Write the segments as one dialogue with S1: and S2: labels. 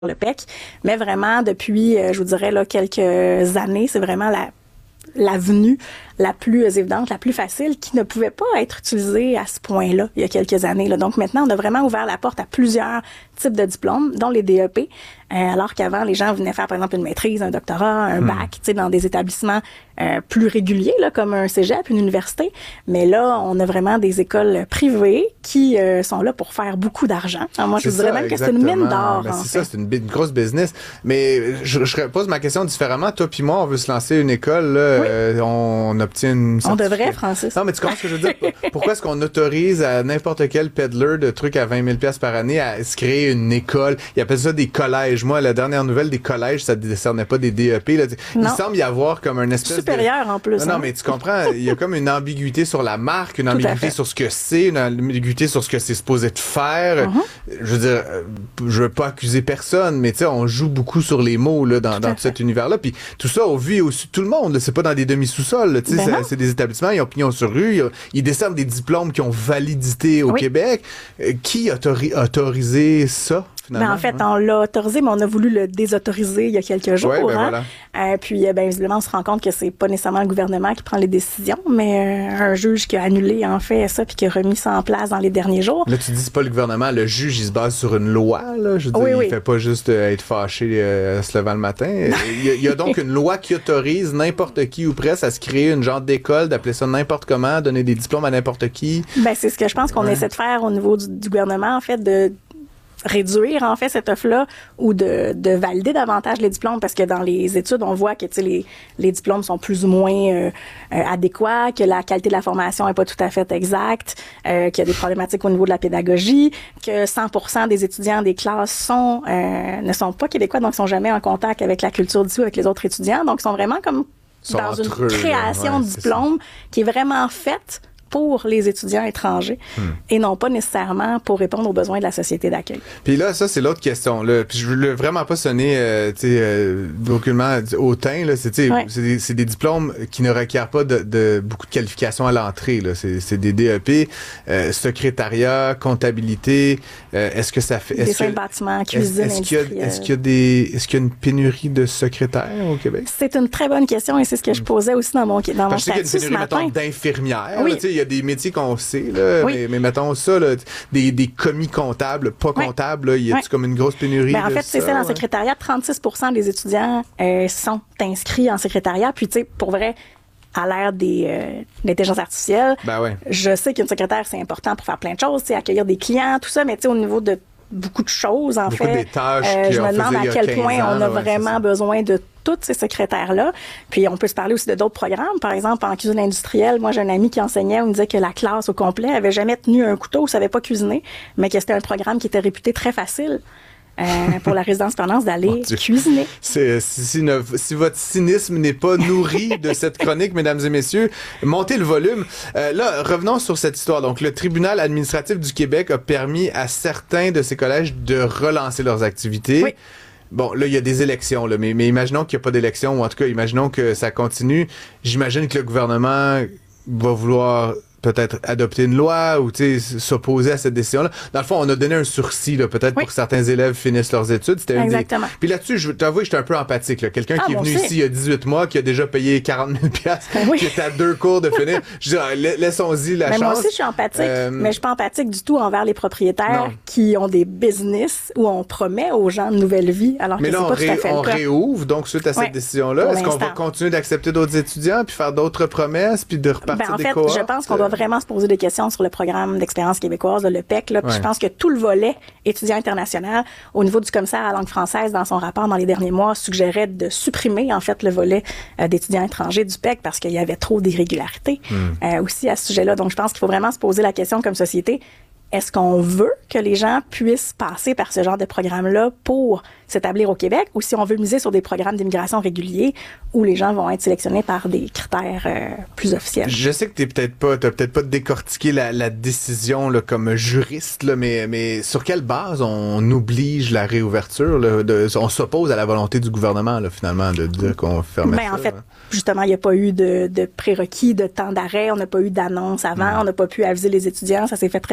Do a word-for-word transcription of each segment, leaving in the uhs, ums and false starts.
S1: le P E C, mais vraiment depuis, je vous dirais, là, quelques années, c'est vraiment la l'avenue la plus évidente, la plus facile, qui ne pouvait pas être utilisée à ce point-là il y a quelques années. Là. Donc maintenant, on a vraiment ouvert la porte à plusieurs types de diplômes, dont les D E P, euh, alors qu'avant, les gens venaient faire, par exemple, une maîtrise, un doctorat, un hmm. bac, tu sais, dans des établissements euh, plus réguliers, là, comme un cégep, une université. Mais là, on a vraiment des écoles privées qui euh, sont là pour faire beaucoup d'argent. Alors moi,
S2: c'est
S1: je vous dirais
S2: ça,
S1: même que c'est une mine d'or.
S2: Ben, c'est
S1: fait.
S2: ça, c'est une, une grosse business. Mais je, je pose ma question différemment. Toi puis moi, on veut se lancer une école, là,
S1: oui.
S2: euh, on obtient une
S1: On devrait, Francis.
S2: Non, mais tu comprends ce que je veux dire? Pourquoi est-ce qu'on autorise à n'importe quel peddler de trucs à vingt mille dollars par année à se créer une école? Ils appellent ça des collèges. Moi, la dernière nouvelle des collèges, ça ne décernait pas des D E P. Là. Il semble y avoir comme un espèce
S1: supérieur
S2: de...
S1: en plus.
S2: Non,
S1: hein?
S2: non, mais tu comprends, il y a comme une ambiguïté sur la marque, une ambiguïté sur ce que c'est, une ambiguïté sur ce que c'est supposé de faire. Uh-huh. Je veux dire, je veux pas accuser personne, mais tu sais, on joue beaucoup sur les mots là, dans, dans tout cet univers-là. Puis tout ça, on vit aussi tout le monde. Là. C'est pas dans des demi-sous-sols. Tu sais, ben c'est, c'est des établissements, ils ont pignon sur rue, ils, ils décernent des diplômes qui ont validité au oui. Québec. Euh, qui a autori- autorisé ça?
S1: Ben en fait, hein? on l'a autorisé, mais on a voulu le désautoriser il y a quelques jours.
S2: Ouais, ben
S1: hein?
S2: voilà.
S1: euh, puis, ben, visiblement, on se rend compte que c'est pas nécessairement le gouvernement qui prend les décisions, mais euh, un juge qui a annulé, en fait, ça, puis qui a remis ça en place dans les derniers jours.
S2: Là, tu dis c'est pas le gouvernement, le juge, il se base sur une loi, là. Je veux dire, oui, oui. il fait pas juste euh, être fâché euh, se levant le matin. il, y a, il y a donc une loi qui autorise n'importe qui ou presque à se créer une genre d'école, d'appeler ça n'importe comment, donner des diplômes à n'importe qui.
S1: Ben, c'est ce que je pense qu'on ouais. essaie de faire au niveau du, du gouvernement, en fait, de réduire en fait cette offre-là ou de, de valider davantage les diplômes parce que dans les études on voit que tu sais les les diplômes sont plus ou moins euh, euh, adéquats, que la qualité de la formation est pas tout à fait exacte, euh, qu'il y a des problématiques au niveau de la pédagogie, que cent pour cent des étudiants des classes sont euh, ne sont pas québécois, donc sont jamais en contact avec la culture d'ici ou avec les autres étudiants, donc ils sont vraiment comme sont dans une eux, création ouais, de diplôme qui est vraiment faite pour les étudiants étrangers hmm. et non pas nécessairement pour répondre aux besoins de la société d'accueil.
S2: Puis là, ça, c'est l'autre question. Là. Puis je veux vraiment pas sonner euh, euh, aucunement hautain. Là. C'est, ouais. c'est, des, c'est des diplômes qui ne requièrent pas de, de beaucoup de qualifications à l'entrée. Là. C'est, c'est des D E P, euh, secrétariat, comptabilité. Euh, est-ce que ça fait... Est-ce
S1: Dessin
S2: que,
S1: de bâtiment, cuisine,
S2: est-ce, est-ce qu'il y a, est-ce qu'il y a des... Est-ce qu'il y a une pénurie de secrétaires au Québec? C'est
S1: une très bonne question et c'est ce que je posais aussi dans mon, dans mon statut ce matin.
S2: Je sais qu'il y a une pénurie, mettons, d'infirmières.
S1: Oui.
S2: Là, il y a des métiers qu'on sait, là, oui. mais, mais mettons ça, là, des, des commis comptables, pas oui. comptables, là, y a-tu oui. comme une grosse pénurie?
S1: Ben, en
S2: de
S1: fait,
S2: ça,
S1: c'est ça,
S2: ouais.
S1: en secrétariat, trente-six pour cent des étudiants euh, sont inscrits en secrétariat. Puis, tu sais, pour vrai, à l'ère des euh, l'intelligence artificielle,
S2: ben ouais.
S1: je sais qu'une secrétaire, c'est important pour faire plein de choses, tu sais, accueillir des clients, tout ça, mais tu sais, au niveau de beaucoup de choses, en
S2: beaucoup
S1: fait.
S2: Des tâches
S1: euh, je me demande à quel point
S2: ans,
S1: on a
S2: ouais,
S1: vraiment besoin de toutes ces secrétaires-là. Puis on peut se parler aussi de d'autres programmes. Par exemple, en cuisine industrielle, moi j'ai un ami qui enseignait, on me disait que la classe au complet avait jamais tenu un couteau, savait pas cuisiner, mais que c'était un programme qui était réputé très facile. Euh, pour la résidence permanente d'aller cuisiner.
S2: C'est, si, si, ne, si votre cynisme n'est pas nourri de cette chronique, mesdames et messieurs, montez le volume. Euh, là, revenons sur cette histoire. Donc, le tribunal administratif du Québec a permis à certains de ces collèges de relancer leurs activités.
S1: Oui.
S2: Bon, là, il y a des élections, là, mais, mais imaginons qu'il n'y a pas d'élection, ou en tout cas, imaginons que ça continue. J'imagine que le gouvernement va vouloir peut-être adopter une loi ou s'opposer à cette décision-là. Dans le fond, on a donné un sursis, là, peut-être oui. pour que certains élèves finissent leurs études. C'était
S1: Exactement.
S2: Des... Puis là-dessus, je t'avoue, j'étais un peu empathique. Là. Quelqu'un
S1: ah,
S2: qui est
S1: bon
S2: venu
S1: aussi.
S2: ici il y a dix-huit mois, qui a déjà payé quarante mille dollars, oui. qui est à deux cours de finir. Je dis, ah, laissons-y la
S1: mais
S2: chance.
S1: Moi aussi, je suis empathique, euh... mais je suis pas empathique du tout envers les propriétaires
S2: non.
S1: qui ont des business où on promet aux gens une nouvelle vie, alors
S2: mais
S1: que
S2: là,
S1: c'est pas
S2: ré-
S1: tout à fait
S2: on
S1: le cas.
S2: réouvre, donc, suite à cette
S1: ouais.
S2: décision-là.
S1: Pour
S2: Est-ce
S1: l'instant.
S2: qu'on va continuer d'accepter d'autres étudiants puis faire d'autres promesses puis de repartir
S1: ben, en
S2: des
S1: fait,
S2: cohortes?
S1: Je pense qu'on doit vraiment se poser des questions sur le programme d'expérience québécoise, le P E C. Là, puis
S2: ouais.
S1: je pense que tout le volet étudiant international, au niveau du commissaire à la langue française, dans son rapport dans les derniers mois, suggérait de supprimer en fait le volet euh, d'étudiants étrangers du P E C parce qu'il y avait trop d'irrégularités mm. euh, aussi à ce sujet-là. Donc, je pense qu'il faut vraiment se poser la question comme société. Est-ce qu'on veut que les gens puissent passer par ce genre de programme-là pour s'établir au Québec ou si on veut miser sur des programmes d'immigration réguliers où les gens vont être sélectionnés par des critères euh, plus officiels?
S2: Je sais que t'es peut-être pas, t'as peut-être pas décortiqué la, la décision là, comme juriste, là, mais, mais sur quelle base on oblige la réouverture? Là, de, on s'oppose à la volonté du gouvernement, là, finalement, de dire qu'on ferme
S1: ben,
S2: ça?
S1: En fait, hein? Justement, il n'y a pas eu de, de prérequis, de temps d'arrêt, on n'a pas eu d'annonce avant, mmh. on n'a pas pu aviser les étudiants, ça s'est fait très rapidement.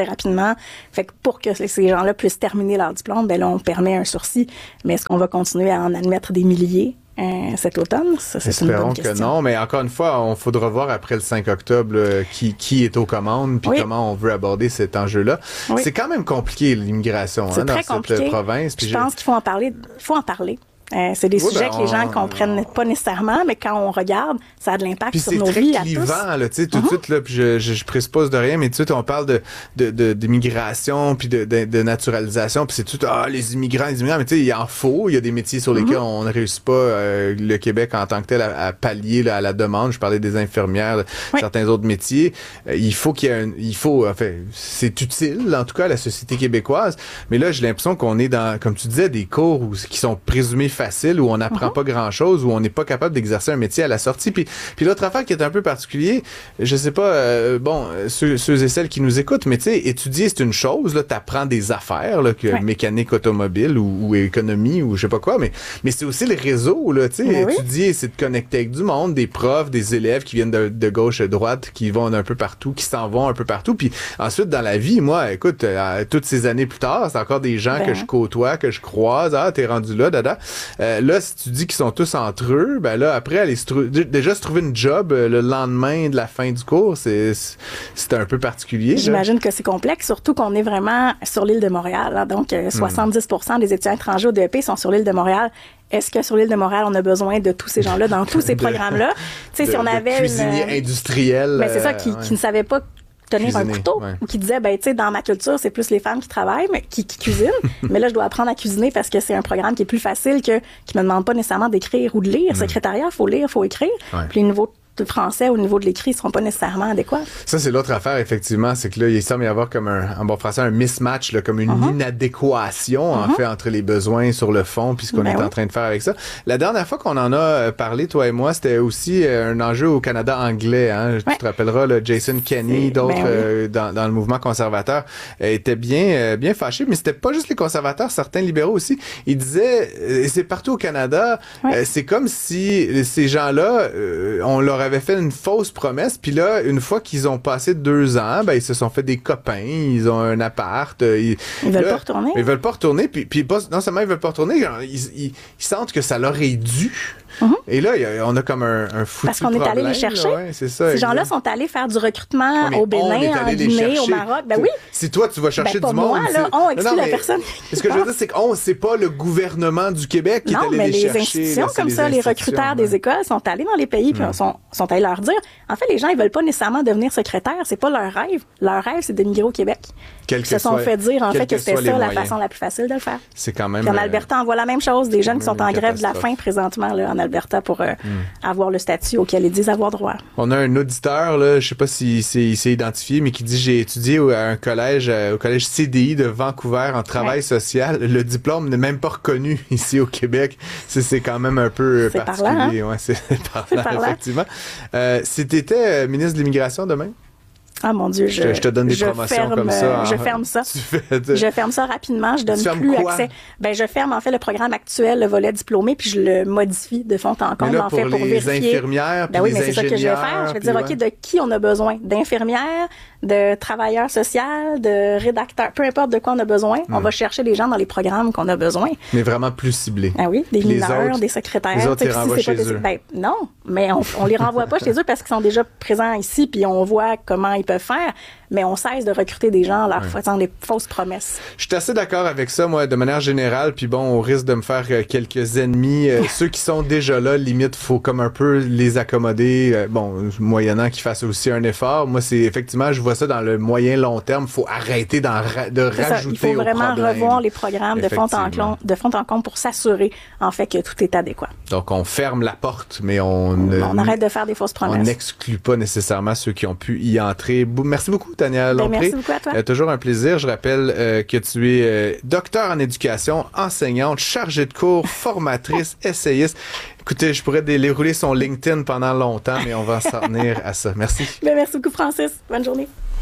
S1: ans. Fait que pour que ces gens-là puissent terminer leur diplôme, ben là, on permet un sursis. Mais est-ce qu'on va continuer à en admettre des milliers euh, cet automne? Ça, c'est
S2: Espérons
S1: une bonne
S2: que
S1: question.
S2: non, mais encore une fois, on faudra voir après le cinq octobre là, qui, qui est aux commandes puis
S1: oui.
S2: comment on veut aborder cet enjeu-là. Oui. C'est quand même compliqué, l'immigration, hein, dans
S1: compliqué.
S2: cette province.
S1: Je pense qu'il faut en parler. Il faut en parler. Euh, c'est des oui, sujets ben, que les gens ne comprennent pas nécessairement, mais quand on regarde, ça a de l'impact puis sur nos vies à tous.
S2: C'est très clivant, là, tu sais, tout de uh-huh. suite, là, puis je, je, je présuppose de rien, mais tout de suite, on parle de, de, de, d'immigration, puis de, de, de naturalisation, puis c'est tout, ah, les immigrants, les immigrants, mais tu sais, il en faut, il y a des métiers sur lesquels uh-huh. on ne réussit pas, euh, le Québec en tant que tel, à, à pallier là, à la demande. Je parlais des infirmières, oui. certains autres métiers. Euh, il faut qu'il y ait un, il faut, enfin, c'est utile, en tout cas, à la société québécoise, mais là, j'ai l'impression qu'on est dans, comme tu disais, des cours où, qui sont présumés faciles, où on apprend Uh-huh. pas grand-chose, où on n'est pas capable d'exercer un métier à la sortie. Puis, puis l'autre affaire qui est un peu particulier, je sais pas, euh, bon, ceux, ceux et celles qui nous écoutent, mais tu sais, étudier, c'est une chose, là, t'apprends des affaires, là, que ouais. mécanique automobile ou, ou économie ou je sais pas quoi, mais, mais c'est aussi le réseau, là, tu sais, oui. étudier, c'est de connecter avec du monde, des profs, des élèves qui viennent de, de gauche à droite, qui vont un peu partout, qui s'en vont un peu partout. Puis ensuite, dans la vie, moi, écoute, euh, toutes ces années plus tard, c'est encore des gens ben. que je côtoie, que je croise, ah, t'es rendu là, dada. Euh, là, si tu dis qu'ils sont tous entre eux, ben là, après, aller se trou- déjà se trouver une job euh, le lendemain de la fin du cours, c'est, c'est un peu particulier.
S1: J'imagine
S2: là.
S1: que c'est complexe, surtout qu'on est vraiment sur l'île de Montréal. Hein, donc, euh, soixante-dix pour cent des étudiants étrangers au D E P sont sur l'île de Montréal. Est-ce que sur l'île de Montréal, on a besoin de tous ces gens-là dans tous ces de, programmes-là? Tu sais, si on avait
S2: cuisinier
S1: une...
S2: industriel.
S1: Ben, c'est ça, qui,
S2: ouais.
S1: qui ne savait pas tenir
S2: cuisiner,
S1: un couteau
S2: ouais.
S1: ou qui disait ben tu sais dans ma culture c'est plus les femmes qui travaillent mais qui, qui cuisinent mais là je dois apprendre à cuisiner parce que c'est un programme qui est plus facile que qui me demande pas nécessairement d'écrire ou de lire. Mm. Secrétariat, faut lire, faut écrire. Ouais. Puis les nouveaux de français au niveau de l'écrit ne seront pas nécessairement adéquats.
S2: Ça, c'est l'autre affaire, effectivement, c'est que là, il semble y avoir comme un, en bon français, un mismatch, là, comme une uh-huh. inadéquation, uh-huh. en fait, entre les besoins sur le fond puis ce qu'on ben est oui. en train de faire avec ça. La dernière fois qu'on en a parlé, toi et moi, c'était aussi un enjeu au Canada anglais, hein. Ouais. Tu te rappelleras, là, Jason Kenney, c'est... d'autres ben oui. euh, dans, dans le mouvement conservateur, euh, étaient bien, euh, bien fâchés, mais c'était pas juste les conservateurs, certains libéraux aussi. Ils disaient, euh, et c'est partout au Canada, ouais. euh, c'est comme si ces gens-là, euh, on leur avait fait une fausse promesse, puis là, une fois qu'ils ont passé deux ans, ben ils se sont fait des copains, ils ont un appart.
S1: Ils, ils veulent
S2: là,
S1: pas retourner.
S2: Ils veulent pas retourner, puis, puis pas, non seulement ils veulent pas retourner, ils, ils, ils sentent que ça leur est dû. Mm-hmm. Et là, y a, on a comme un, un foutu
S1: Parce qu'on
S2: problème,
S1: est allé les chercher.
S2: Là, ouais, c'est ça,
S1: Ces
S2: exact.
S1: gens-là sont allés faire du recrutement ouais, au Bénin, en Guinée, au Maroc. Ben oui.
S2: Si toi, tu vas chercher
S1: ben,
S2: du
S1: moi,
S2: monde...
S1: Moi, là, on exclut
S2: non, non,
S1: la personne.
S2: Ce que je veux dire, c'est qu'on, c'est pas le gouvernement du Québec qui
S1: non,
S2: est allé
S1: mais
S2: les,
S1: les
S2: chercher.
S1: Institutions
S2: là,
S1: comme
S2: les
S1: ça, les recruteurs
S2: ouais.
S1: des écoles sont allés dans les pays puis mm. sont, sont allés leur dire... En fait, les gens, ils veulent pas nécessairement devenir secrétaires. C'est pas leur rêve. Leur rêve, c'est d'émigrer au Québec. Ils se sont fait dire, en fait, que c'était ça la façon la plus facile de le faire.
S2: C'est quand même...
S1: Puis en Alberta, on voit la même chose. Des jeunes qui sont en grève de la faim présentement là, en Alberta pour euh, mm. avoir le statut auquel ils disent avoir droit.
S2: On a un auditeur, là, je sais pas s'il s'est, s'est identifié, mais qui dit « J'ai étudié au, à un collège, euh, au collège C D I de Vancouver en travail ouais. social. Le diplôme n'est même pas reconnu ici au Québec. » C'est, c'est quand même un peu
S1: c'est
S2: particulier.
S1: Parlant, hein?
S2: Ouais, c'est parlant,
S1: c'est parlant.
S2: effectivement. Euh, si tu étais euh, ministre de l'Immigration demain?
S1: Ah mon Dieu, je,
S2: je, je te donne des
S1: je
S2: promotions
S1: ferme,
S2: comme ça.
S1: Je ferme ça.
S2: Tu fais de...
S1: Je ferme ça rapidement. Je donne
S2: tu
S1: plus
S2: quoi?
S1: accès. Ben je ferme en fait le programme actuel, le volet diplômé, puis je le modifie de fond en comble en
S2: pour
S1: fait pour
S2: les
S1: vérifier.
S2: Infirmières,
S1: ben oui,
S2: les
S1: mais c'est ça que je vais faire. Je vais dire
S2: ouais.
S1: ok, de qui on a besoin, d'infirmières, de travailleurs sociaux, de rédacteurs, peu importe de quoi on a besoin, hum. on va chercher les gens dans les programmes qu'on a besoin.
S2: Mais vraiment plus ciblés.
S1: Ah oui, des
S2: puis
S1: mineurs,
S2: autres,
S1: des secrétaires.
S2: Les autres, ils renvoient
S1: si
S2: chez
S1: pas
S2: eux.
S1: Ben non, mais on, on les renvoie pas chez eux parce qu'ils sont déjà présents ici, puis on voit comment ils peuvent faire. Mais on cesse de recruter des gens en leur ouais. faisant des fausses promesses.
S2: Je suis assez d'accord avec ça, moi, de manière générale. Puis bon, on risque de me faire euh, quelques ennemis. Euh, ceux qui sont déjà là, limite, faut comme un peu les accommoder. Euh, bon, moyennant qu'ils fassent aussi un effort. Moi, c'est effectivement, je vois ça dans le moyen long terme. Faut arrêter d'en ra- de c'est rajouter
S1: ça. Il faut vraiment
S2: problème.
S1: revoir les programmes de fond en comble, de fond en comble pour s'assurer, en fait, que tout est adéquat.
S2: Donc, on ferme la porte, mais on...
S1: On, euh, on arrête de faire des fausses promesses.
S2: On n'exclut pas nécessairement ceux qui ont pu y entrer. Merci beaucoup, Tania Lompré.
S1: Ben, merci beaucoup à toi.
S2: Euh, toujours un plaisir. Je rappelle euh, que tu es euh, docteur en éducation, enseignante, chargée de cours, formatrice, essayiste. Écoutez, je pourrais dérouler son LinkedIn pendant longtemps, mais on va s'en tenir à ça. Merci.
S1: Ben, merci beaucoup, Francis. Bonne journée.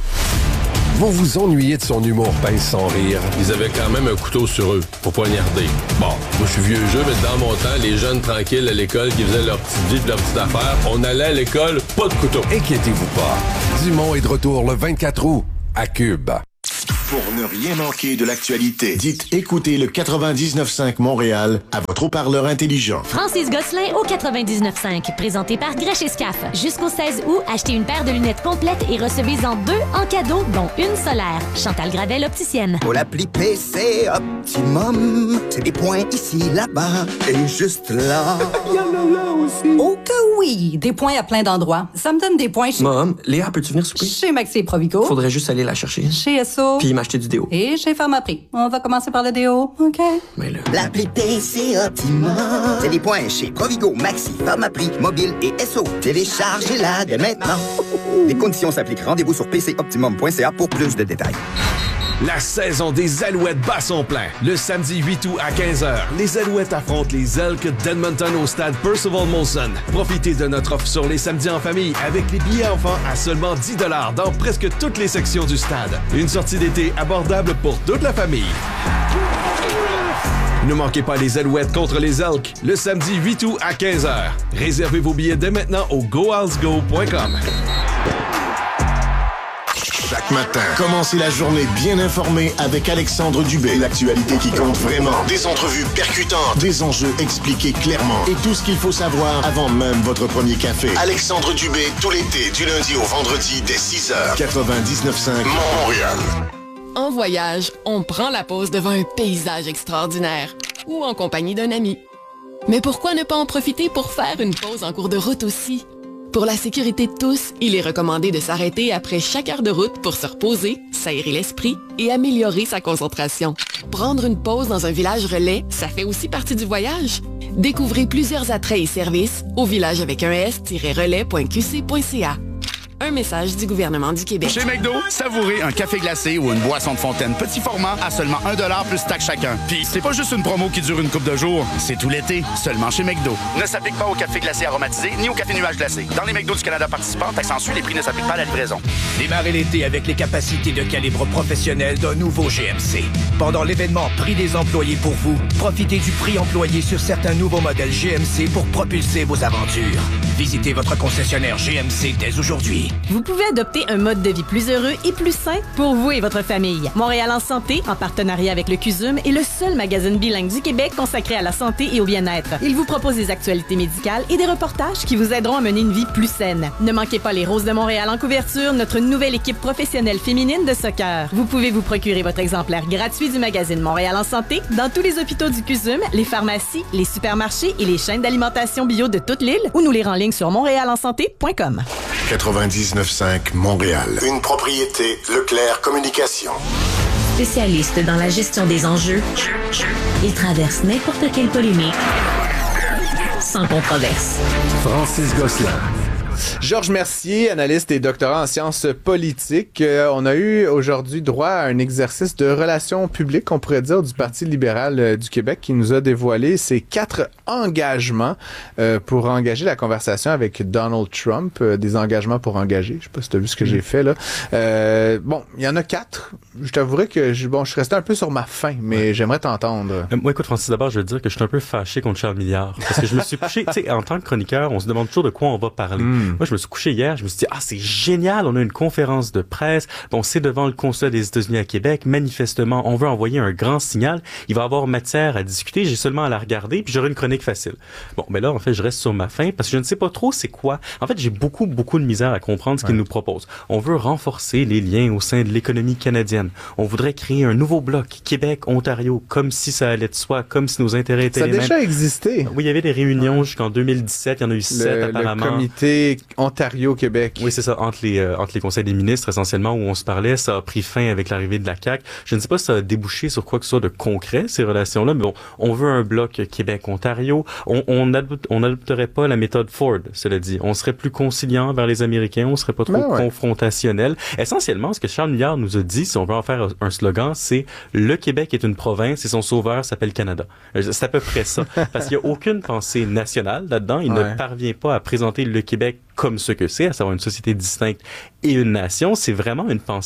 S3: Vous vous ennuyez de son humour pince sans rire.
S4: Ils avaient quand même un couteau sur eux pour poignarder. Bon, moi je suis vieux jeu, mais dans mon temps, les jeunes tranquilles à l'école qui faisaient leur petite vie et leur petite affaire, on allait à l'école, pas de couteau.
S3: Inquiétez-vous pas. Dumont est de retour le vingt-quatre août à Cube.
S5: Pour ne rien manquer de l'actualité, dites écoutez le quatre-vingt-dix-neuf cinq Montréal à votre haut-parleur intelligent.
S6: Francis Gosselin au quatre-vingt-dix-neuf cinq, présenté par Grèche et Scaf. Jusqu'au seize août, achetez une paire de lunettes complètes et recevez-en deux en cadeau, dont une solaire. Chantal Gradel, opticienne.
S7: Pour l'appli P C Optimum, c'est des points ici, là-bas et juste là.
S8: Il y en a là aussi. Oh que oui, des points à plein d'endroits. Ça me donne des points chez...
S9: Mom, Léa, peux-tu venir souper?
S8: Chez Maxi et Provigo.
S9: Faudrait juste aller la chercher.
S8: Chez S O.
S9: Puis m'acheter du déo.
S8: Et chez Pharmaprix. On va commencer par le déo, OK?
S9: Mais là...
S7: L'appli P C Optimum, c'est des points chez Provigo, Maxi, Pharmaprix, Mobile et S O. Téléchargez-la dès maintenant. Les conditions s'appliquent. Rendez-vous sur p c optimum point c a pour plus de détails.
S10: La saison des Alouettes bat son plein. Le samedi huit août à quinze heures, les Alouettes affrontent les Elks d'Edmonton au stade Percival Molson. Profitez de notre offre sur les samedis en famille avec les billets enfants à seulement dix dollars dans presque toutes les sections du stade. Une sortie d'été abordable pour toute la famille. Ne manquez pas les Alouettes contre les Elks le samedi huit août à quinze heures. Réservez vos billets dès maintenant au go owls go point com.
S5: Chaque matin, commencez la journée bien informé avec Alexandre Dubé. L'actualité qui compte vraiment. Des entrevues percutantes, des enjeux expliqués clairement et tout ce qu'il faut savoir avant même votre premier café. Alexandre Dubé, tout l'été, du lundi au vendredi, dès six heures. quatre-vingt-dix-neuf cinq Montréal.
S11: En voyage, on prend la pause devant un paysage extraordinaire ou en compagnie d'un ami. Mais pourquoi ne pas en profiter pour faire une pause en cours de route aussi? Pour la sécurité de tous, il est recommandé de s'arrêter après chaque heure de route pour se reposer, s'aérer l'esprit et améliorer sa concentration. Prendre une pause dans un village relais, ça fait aussi partie du voyage. Découvrez plusieurs attraits et services au village avec un s-relais point q c point c a. Un message du gouvernement du Québec.
S12: Chez McDo, savourez un café glacé ou une boisson de fontaine petit format à seulement un dollar plus taxe chacun. Puis c'est pas juste une promo qui dure une couple de jours, c'est tout l'été, seulement chez McDo. Ne s'applique pas au café glacé aromatisé ni au café nuage glacé. Dans les McDo du Canada participants, taxe en suit, les prix ne s'appliquent pas à la livraison.
S13: Démarrez l'été avec les capacités de calibre professionnel d'un nouveau G M C. Pendant l'événement Prix des employés pour vous, profitez du prix employé sur certains nouveaux modèles G M C pour propulser vos aventures. Visitez votre concessionnaire G M C dès aujourd'hui.
S14: Vous pouvez adopter un mode de vie plus heureux et plus sain pour vous et votre famille. Montréal en santé, en partenariat avec le C U S U M, est le seul magazine bilingue du Québec consacré à la santé et au bien-être. Il vous propose des actualités médicales et des reportages qui vous aideront à mener une vie plus saine. Ne manquez pas les Roses de Montréal en couverture, notre nouvelle équipe professionnelle féminine de soccer. Vous pouvez vous procurer votre exemplaire gratuit du magazine Montréal en santé dans tous les hôpitaux du C U S U M, les pharmacies, les supermarchés et les chaînes d'alimentation bio de toute l'île ou nous lire en ligne sur montréal en santé point com.
S5: quatre-vingt-dix-neuf cinq Montréal. Une propriété Leclerc Communication.
S6: Spécialiste dans la gestion des enjeux, il traverse n'importe quelle polémique sans controverse.
S3: Francis Gosselin.
S2: Georges Mercier, analyste et doctorant en sciences politiques. Euh, on a eu aujourd'hui droit à un exercice de relations publiques, on pourrait dire, du Parti libéral euh, du Québec qui nous a dévoilé ses quatre engagements euh, pour engager la conversation avec Donald Trump. Euh, des engagements pour engager. Je sais pas si tu as vu ce que j'ai fait là. Euh, bon, il y en a quatre. Je t'avouerais que je, bon, je suis resté un peu sur ma faim, mais ouais. J'aimerais t'entendre.
S15: Euh, moi, écoute, Francis, d'abord, je veux dire que je suis un peu fâché contre Charles Milliard. Parce que je me suis couché, tu sais, en tant que chroniqueur, on se demande toujours de quoi on va parler. Mm. Moi, je me suis couché hier, je me suis dit, ah, c'est génial, on a une conférence de presse. Bon, c'est devant le consulat des États-Unis à Québec. Manifestement, on veut envoyer un grand signal. Il va y avoir matière à discuter. J'ai seulement à la regarder, puis j'aurai une chronique facile. Bon, mais là, en fait, je reste sur ma faim parce que je ne sais pas trop c'est quoi. En fait, j'ai beaucoup, beaucoup de misère à comprendre ce ouais. qu'il nous propose. On veut renforcer les liens au sein de l'économie canadienne. On voudrait créer un nouveau bloc Québec-Ontario, comme si ça allait de soi, comme si nos intérêts étaient
S2: ça
S15: les mêmes.
S2: Ça a déjà existé.
S15: Oui, il y avait des réunions jusqu'en deux mille dix-sept. Il y en a eu sept, apparemment.
S2: Le comité Ontario-Québec.
S15: Oui, c'est ça, entre les, euh, entre les conseils des ministres, essentiellement, où on se parlait. Ça a pris fin avec l'arrivée de la C A Q. Je ne sais pas si ça a débouché sur quoi que ce soit de concret, ces relations-là, mais bon, on veut un bloc Québec-Ontario. On, on, adopte, on adopterait pas la méthode Ford, cela dit. On serait plus conciliant vers les Américains, on serait pas trop ben ouais. confrontationnel. Essentiellement, ce que Charles Milliard nous a dit, si on veut en faire un slogan, c'est « Le Québec est une province et son sauveur s'appelle Canada ». C'est à peu près ça. Parce qu'il n'y a aucune pensée nationale là-dedans. Il ouais. ne parvient pas à présenter le Québec comme ce que c'est, à savoir une société distincte et une nation. C'est vraiment une pensée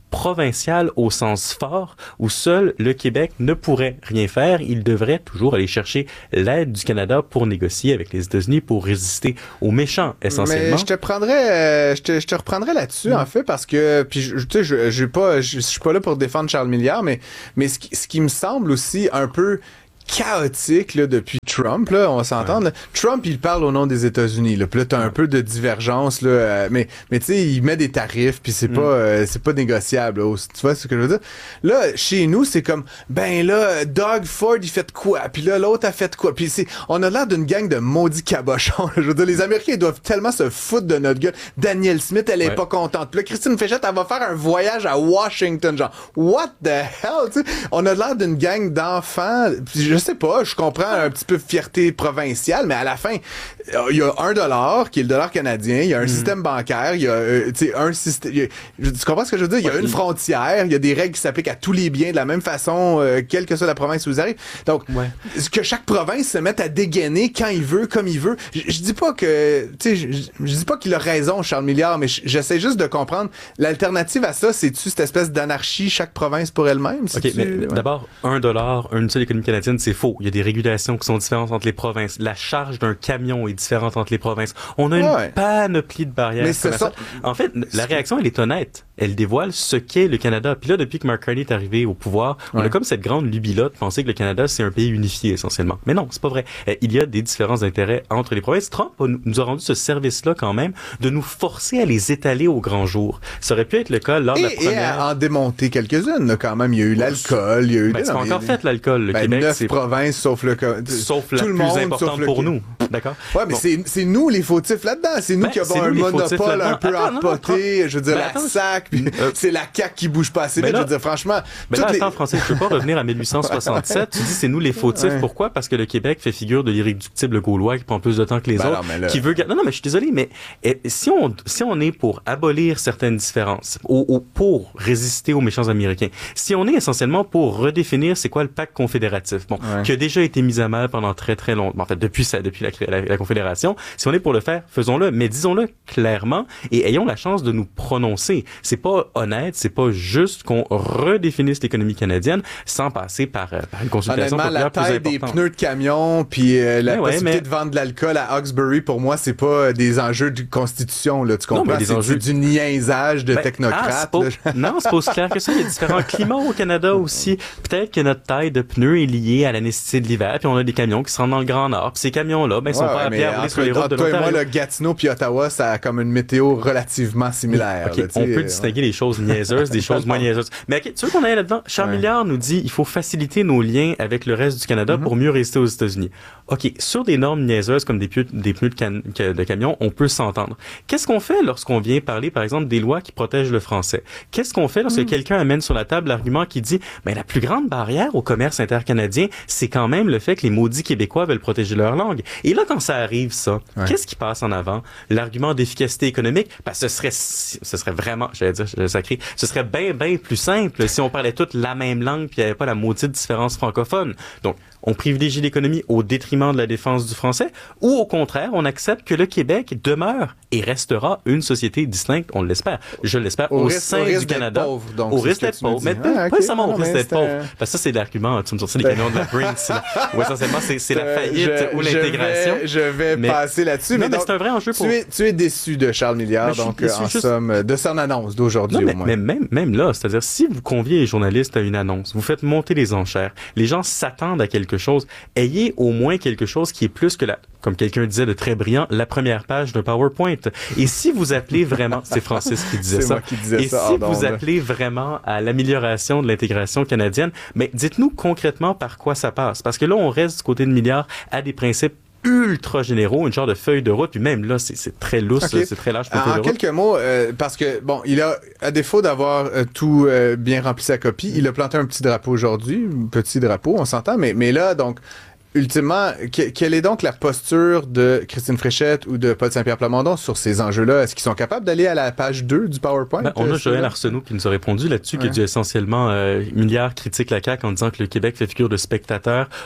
S15: provincial au sens fort, où seul le Québec ne pourrait rien faire. Il devrait toujours aller chercher l'aide du Canada pour négocier avec les États-Unis pour résister aux méchants, essentiellement.
S2: Mais je te prendrais, euh, je te, je te reprendrais là-dessus, mmh. en fait, parce que, puis, tu sais, je, je, je, je, je suis pas là pour défendre Charles Milliard, mais, mais ce qui, ce qui me semble aussi un peu chaotique là, depuis Trump, là, on s'entend. Ouais. Trump, il parle au nom des États-Unis. Là, puis là, t'as un peu de divergence, là, euh, mais, mais tu sais, il met des tarifs, puis c'est mm. pas, euh, c'est pas négociable. Là, tu vois ce que je veux dire? Là, chez nous, c'est comme, ben là, Doug Ford, il fait de quoi? Puis là, l'autre a fait de quoi? Puis c'est, on a l'air d'une gang de maudits cabochons. Là. Je veux dire, les Américains, ils doivent tellement se foutre de notre gueule. Danielle Smith, elle est ouais. pas contente. Puis là, Christine Fréchette, elle va faire un voyage à Washington, genre, what the hell? T'sais? On a l'air d'une gang d'enfants. Puis je sais pas, je comprends un petit peu fierté provinciale, mais à la fin, il y a un dollar qui est le dollar canadien, il y a un mm. système bancaire, il y a euh, tu sais un système, tu comprends ce que je veux dire? Il y a ouais, une il... frontière, il y a des règles qui s'appliquent à tous les biens de la même façon, euh, quelle que soit la province où ils arrivent. Donc, ouais. que chaque province se mette à dégainer quand il veut, comme il veut. Je, je dis pas que, tu sais, je, je dis pas qu'il a raison, Charles Milliard, mais j'essaie juste de comprendre l'alternative à ça, c'est-tu cette espèce d'anarchie, chaque province pour elle-même?
S15: Ok, mais ouais. d'abord, un dollar, une seule économie canadienne, c'est faux. Il y a des régulations qui sont différentes entre les provinces. La charge d'un camion est différente entre les provinces. On a une ouais. panoplie de barrières. Mais c'est ça. En fait, la réaction, elle est honnête. Elle dévoile ce qu'est le Canada. Puis là, depuis que Mark Carney est arrivé au pouvoir, ouais. on a comme cette grande lubie-là de penser que le Canada, c'est un pays unifié, essentiellement. Mais non, c'est pas vrai. Il y a des différences d'intérêt entre les provinces. Trump nous a rendu ce service-là, quand même, de nous forcer à les étaler au grand jour. Ça aurait pu être le cas lors
S2: et,
S15: de la première...
S2: Et à en démonter quelques-unes, là, quand même. Il y a eu l'alcool, il y a eu...
S15: Ben, c'est encore fait, l'alcool. Le
S2: ben,
S15: Québec,
S2: neuf
S15: c'est...
S2: provinces, sauf le...
S15: Sauf la
S2: tout
S15: plus
S2: le monde,
S15: importante pour nous. D'accord?
S2: Ouais, mais bon. c'est, c'est nous les fautifs là-dedans. C'est nous ben, qui avons un monopole un peu attends, empoté. Non, je veux dire, ben, la attends, S A C, puis euh, c'est la C A Q qui bouge pas assez vite. Je veux dire, franchement...
S15: Ben là,
S2: les...
S15: attends, Français, je peux pas revenir à mille huit cent soixante-sept. Tu dis, c'est nous les fautifs. Ouais. Pourquoi? Parce que le Québec fait figure de l'irréductible gaulois qui prend plus de temps que les ben autres. Non, là... qui veut... Non, non, mais je suis désolé, mais eh, si, on, si on est pour abolir certaines différences, ou, ou pour résister aux méchants américains, si on est essentiellement pour redéfinir c'est quoi le pacte confédératif, bon, ouais. qui a déjà été mis à mal pendant très très longtemps, en fait, depuis, ça, depuis la, la, la Confédération, si on est pour le faire, faisons-le, mais disons-le clairement et ayons la chance de nous prononcer. C'est pas honnête, c'est pas juste qu'on redéfinisse l'économie canadienne sans passer par, par une consultation populaire plus importante.
S2: La taille des pneus de camion puis euh, la mais possibilité ouais, mais... de vendre de l'alcool à Hawkesbury, pour moi, c'est pas des enjeux de constitution, là, tu comprends? Non, mais c'est enjeux... du niaisage de ben, technocrates. Ah,
S15: c'est pas... non, c'est pas aussi clair que ça. Il y a différents climats au Canada aussi. Peut-être que notre taille de pneus est liée à la nécessité de l'hiver, puis on a des camions qui se rendent dans le Grand Nord. Puis ces camions-là, ben, ils sont ouais, pas appelés à rouler sur les routes de l'Ontario.
S2: Toi et moi, le Gatineau puis Ottawa, ça a comme une météo relativement similaire.
S15: Okay,
S2: là,
S15: on peut distinguer ouais. les choses niaiseuses des choses moins niaiseuses. Mais okay, tu veux qu'on aille là-dedans? Charles ouais. Milliard nous dit il faut faciliter nos liens avec le reste du Canada mm-hmm. pour mieux résister aux États-Unis. OK, sur des normes niaiseuses comme des, pieux, des pneus de, can, de camion, on peut s'entendre. Qu'est-ce qu'on fait lorsqu'on vient parler, par exemple, des lois qui protègent le français? Qu'est-ce qu'on fait lorsque mm. quelqu'un amène sur la table l'argument qui dit ben, la plus grande barrière au commerce intercanadien, c'est quand même le fait que les maudits Québécois veulent protéger leur langue. Et là, quand ça arrive, ça, ouais. qu'est-ce qui passe en avant? L'argument d'efficacité économique, parce que ce serait, ce serait vraiment, j'allais dire, je sacré, ce serait bien, bien plus simple si on parlait toutes la même langue puis il n'y avait pas la maudite différence francophone. Donc, on privilégie l'économie au détriment de la défense du français, ou au contraire, on accepte que le Québec demeure et restera une société distincte, on l'espère. Je l'espère, au, au risque, sein au risque du Canada. Pauvre, donc, au risque d'être pauvre. Mais ah, okay. pas seulement au risque d'être pauvre. Parce que ça, c'est l'argument. Tu me sortis les camions de la Brinks. Ou essentiellement, c'est, c'est la faillite je, ou l'intégration.
S2: Je vais, je vais mais, passer là-dessus.
S15: Mais,
S2: mais
S15: donc, c'est un vrai enjeu pour...
S2: Tu es, tu es déçu de Charles Milliard, donc, en juste... somme, de son annonce d'aujourd'hui,
S15: non, mais,
S2: au moins.
S15: Mais même, même là, c'est-à-dire, si vous conviez les journalistes à une annonce, vous faites monter les enchères, les gens s'attendent à quelque chose, ayez au moins quelque chose qui est plus que la, comme quelqu'un disait de très brillant, la première page d'un PowerPoint. Et si vous appelez vraiment, c'est Francis qui disait
S2: c'est
S15: ça.
S2: Moi qui disais
S15: et
S2: ça,
S15: si
S2: pardon,
S15: vous
S2: là.
S15: appelez vraiment à l'amélioration de l'intégration canadienne, mais dites-nous concrètement par quoi ça passe. Parce que là, on reste du côté de Milliard à des principes ultra généraux, une genre de feuille de route, puis même là, c'est, c'est très lousse, okay. c'est très large pour feuille de route.
S2: En quelques mots, euh, parce que, bon, il a, à défaut d'avoir euh, tout euh, bien rempli sa copie, il a planté un petit drapeau aujourd'hui, un petit drapeau, on s'entend, mais, mais là, donc, ultimement, que, quelle est donc la posture de Christine Fréchette ou de Paul Saint-Pierre Plamondon sur ces enjeux-là? Est-ce qu'ils sont capables d'aller à la page deux du PowerPoint?
S15: Ben, on a Joël Arsenault qui nous a répondu là-dessus, ouais. qui a dit essentiellement euh, Milliard critique la C A Q en disant que le Québec fait figure de spectateur. Bah,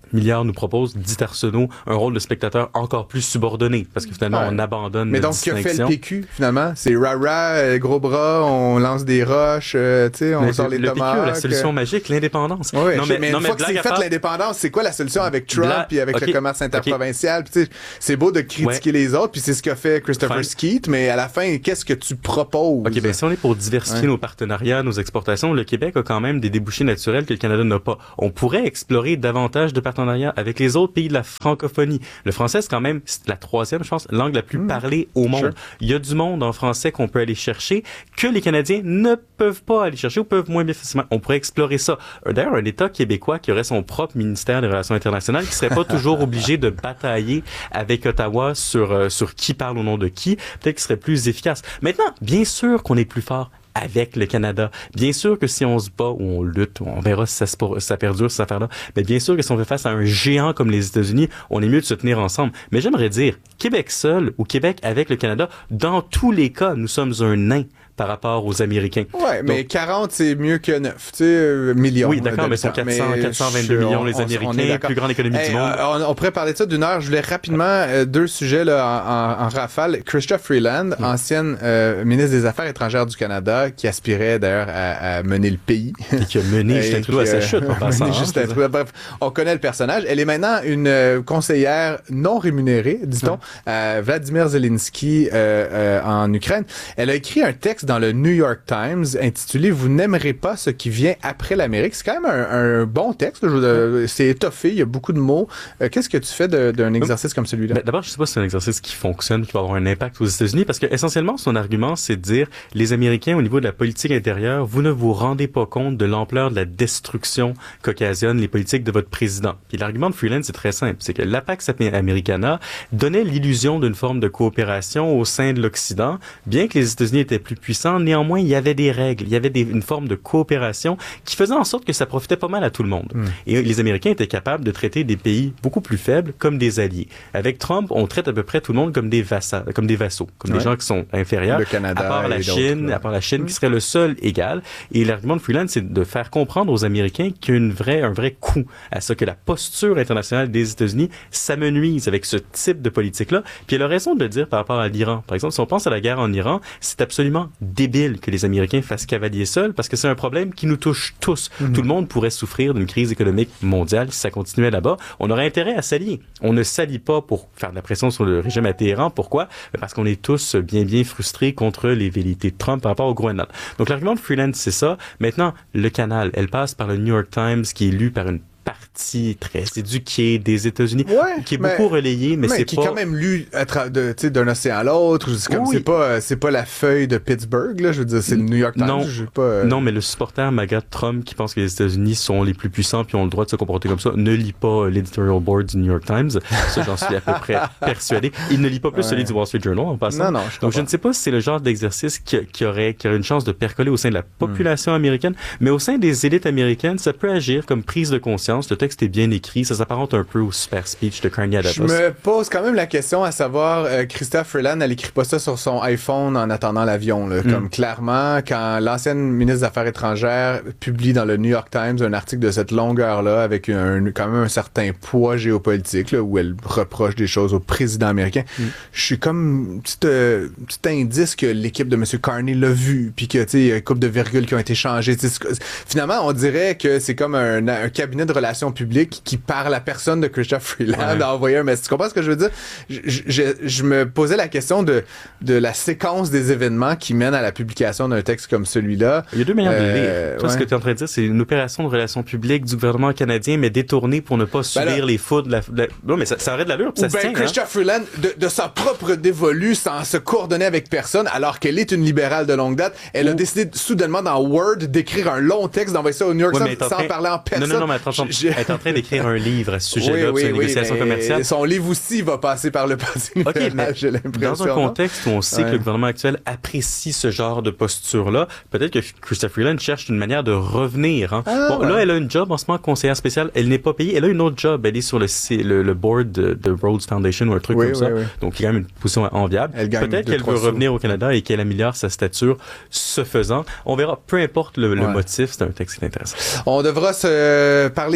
S15: milliards nous propose, dit Arsenault, un rôle de spectateur encore plus subordonné, parce que finalement, ouais. on abandonne
S2: Mais
S15: la
S2: donc,
S15: distinction.
S2: que fait le P Q, finalement? C'est rah-rah, euh, gros bras, on lance des roches, euh, tu sais, on
S15: mais
S2: sort
S15: le,
S2: les
S15: le
S2: tomates.
S15: P Q, la solution magique, l'indépendance.
S2: Oui,
S15: non,
S2: je,
S15: mais,
S2: mais
S15: non,
S2: une
S15: mais
S2: fois que c'est fait
S15: part...
S2: l'indépendance, c'est quoi la solution avec Trump
S15: Bla...
S2: puis avec
S15: okay.
S2: le commerce interprovincial?
S15: Okay.
S2: Puis, tu sais, c'est beau de critiquer
S15: ouais.
S2: les autres, puis c'est ce qu'a fait Christopher
S15: Fine.
S2: Skeet, mais à la fin, qu'est-ce que tu proposes?
S15: OK, bien, si on est pour diversifier ouais. nos partenariats, nos exportations, le Québec a quand même des débouchés naturels que le Canada n'a pas. On pourrait explorer davantage de partenariats avec les autres pays de la francophonie. Le français, c'est quand même la troisième, je pense, langue la plus mmh. parlée au monde. Sure. Il y a du monde en français qu'on peut aller chercher que les Canadiens ne peuvent pas aller chercher ou peuvent moins bien facilement. On pourrait explorer ça. D'ailleurs, un État québécois qui aurait son propre ministère des Relations internationales, qui serait pas toujours obligé de batailler avec Ottawa sur, euh, sur qui parle au nom de qui, peut-être qu'il serait plus efficace. Maintenant, bien sûr qu'on est plus fort avec le Canada. Bien sûr que si on se bat ou on lutte, on verra si ça, se, si ça perdure, cette affaire-là, mais bien sûr que si on fait face à un géant comme les États-Unis, on est mieux de se tenir ensemble. Mais j'aimerais dire, Québec seul ou Québec avec le Canada, dans tous les cas, nous sommes un nain par rapport aux Américains.
S2: Ouais, mais donc, quarante, c'est mieux que neuf, tu sais, euh, millions.
S15: Oui, d'accord, mais ils sont quatre cents, quatre cent vingt-deux
S2: je,
S15: millions,
S2: on,
S15: les Américains,
S2: on est
S15: plus grande économie
S2: hey,
S15: du monde.
S2: Euh, on, on pourrait parler de ça d'une heure. Je voulais rapidement, euh, deux sujets là, en, en, en rafale. Chrystia Freeland, mm. ancienne euh, ministre des Affaires étrangères du Canada, qui aspirait d'ailleurs à, à mener le pays.
S15: Et qui a mené Justin Trudeau à sa chute, en passant.
S2: Justin Trudeau. Bref, on connaît le personnage. Elle est maintenant une euh, conseillère non rémunérée, dit-on, mm. à Vladimir Zelensky euh, euh, en Ukraine. Elle a écrit un texte dans le New York Times intitulé « Vous n'aimerez pas ce qui vient après l'Amérique ». C'est quand même un, un bon texte. Je, c'est étoffé, il y a beaucoup de mots. Euh, qu'est-ce que tu fais de, d'un exercice comme celui-là?
S15: Ben, d'abord, je ne sais pas si c'est un exercice qui fonctionne, qui va avoir un impact aux États-Unis, parce que essentiellement, son argument, c'est de dire les Américains, au niveau de la politique intérieure, vous ne vous rendez pas compte de l'ampleur de la destruction qu'occasionnent les politiques de votre président. Puis l'argument de Freeland, c'est très simple. C'est que la Pax Americana donnait l'illusion d'une forme de coopération au sein de l'Occident. Bien que les États-Unis étaient plus puissants, néanmoins, il y avait des règles, il y avait des, une forme de coopération qui faisait en sorte que ça profitait pas mal à tout le monde. Mm. Et les Américains étaient capables de traiter des pays beaucoup plus faibles comme des alliés. Avec Trump, on traite à peu près tout le monde comme des vassals, comme des vassaux, comme ouais. des gens qui sont inférieurs.
S2: Le Canada
S15: à part la Chine, à part la Chine, mm. qui serait le seul égal. Et l'argument de Freeland, c'est de faire comprendre aux Américains qu'il y a une vraie, un vrai coût à ce que la posture internationale des États-Unis s'amenuise avec ce type de politique-là. Puis elle a raison de le dire par rapport à l'Iran. Par exemple, si on pense à la guerre en Iran, c'est absolument débile que les Américains fassent cavalier seul parce que c'est un problème qui nous touche tous. Mm-hmm. Tout le monde pourrait souffrir d'une crise économique mondiale si ça continuait là-bas. On aurait intérêt à s'allier. On ne s'allie pas pour faire de la pression sur le régime à Téhéran. Pourquoi? Parce qu'on est tous bien, bien frustrés contre les velléités de Trump par rapport au Groenland. Donc l'argument de Freeland, c'est ça. Maintenant, le canal, elle passe par le New York Times qui est lu par une partie très éduquée des États-Unis,
S2: ouais,
S15: qui est
S2: mais,
S15: beaucoup relayé, mais,
S2: mais
S15: c'est
S2: qui
S15: pas...
S2: est quand même lu à tra- de, d'un océan à l'autre. C'est comme, oui. c'est pas, c'est pas la feuille de Pittsburgh, là. Je veux dire, c'est le New York Times.
S15: Non,
S2: je pas, euh...
S15: non, mais le supporter MAGA Trump qui pense que les États-Unis sont les plus puissants puis ont le droit de se comporter comme ça ne lit pas l'editorial board du New York Times. Ça, j'en suis à peu près persuadé. Il ne lit pas plus ouais. celui du Wall Street Journal en passant.
S2: Non, non, je
S15: Donc, je ne sais pas si c'est le genre d'exercice qui, qui aurait, qui aurait une chance de percoler au sein de la population mm. américaine, mais au sein des élites américaines, ça peut agir comme prise de conscience. Le texte est bien écrit. Ça s'apparente un peu au super speech de Carney Adams.
S2: Je me pose quand même la question à savoir, euh, Chrystia Freeland, elle écrit pas ça sur son iPhone en attendant l'avion. Là, mm. Comme clairement, quand l'ancienne ministre des Affaires étrangères publie dans le New York Times un article de cette longueur-là, avec un, quand même un certain poids géopolitique, là, où elle reproche des choses au président américain, mm. je suis comme petit, euh, petit indice que l'équipe de M. Carney l'a vu, puis que, tu sais, il y a une couple de virgules qui ont été changées. Finalement, on dirait que c'est comme un, un cabinet de relations publiques qui parle la personne de Chrystia Freeland ouais. a envoyé un message. Tu comprends ce que je veux dire? Je, je, je me posais la question de, de la séquence des événements qui mènent à la publication d'un texte comme celui-là.
S15: Il y a deux manières euh, de lire. Toi,
S2: ouais.
S15: ce que tu es en train de dire, c'est une opération de relations publiques du gouvernement canadien, mais détournée pour ne pas subir ben là, les foudres de la, de la... Non, mais ça, ça aurait de l'allure.
S2: Ou bien Chrystia hein? Freeland, de, de sa propre dévolue, sans se coordonner avec personne, alors qu'elle est une libérale de longue date, elle Ou... a décidé soudainement dans Word d'écrire un long texte, d'envoyer ça au New York Times ouais, sans train... parler en personne.
S15: Non, non, non, mais attention, je... elle est en train d'écrire un livre à ce sujet-là,
S2: oui, oui,
S15: sur les
S2: oui,
S15: négociations commerciales.
S2: Son livre aussi va passer par le parti libéral,
S15: okay, mais
S2: j'ai l'impression.
S15: Dans un contexte où on sait
S2: ouais.
S15: que le gouvernement actuel apprécie ce genre de posture-là, peut-être que Chrystia Freeland cherche une manière de revenir. Hein.
S2: Ah,
S15: bon,
S2: ouais.
S15: là, elle a une job en ce moment, conseillère spéciale. Elle n'est pas payée. Elle a une autre job. Elle est sur le, le, le board de, de Rhodes Foundation ou un truc
S2: oui,
S15: comme
S2: oui,
S15: ça.
S2: oui.
S15: Donc, il y a quand même une position enviable. Peut-être qu'elle veut sous. revenir au Canada et qu'elle améliore sa stature ce faisant. On verra. Peu importe le, ouais. le motif, c'est un texte qui est intéressant.
S2: On devra se parler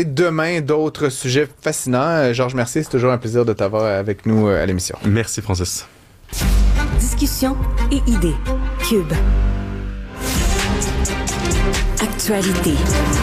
S2: reparler demain d'autres sujets fascinants. Georges Mercier, c'est toujours un plaisir de t'avoir avec nous à l'émission.
S15: Merci, Francis.
S16: Discussion et idées. Cube. Actualité.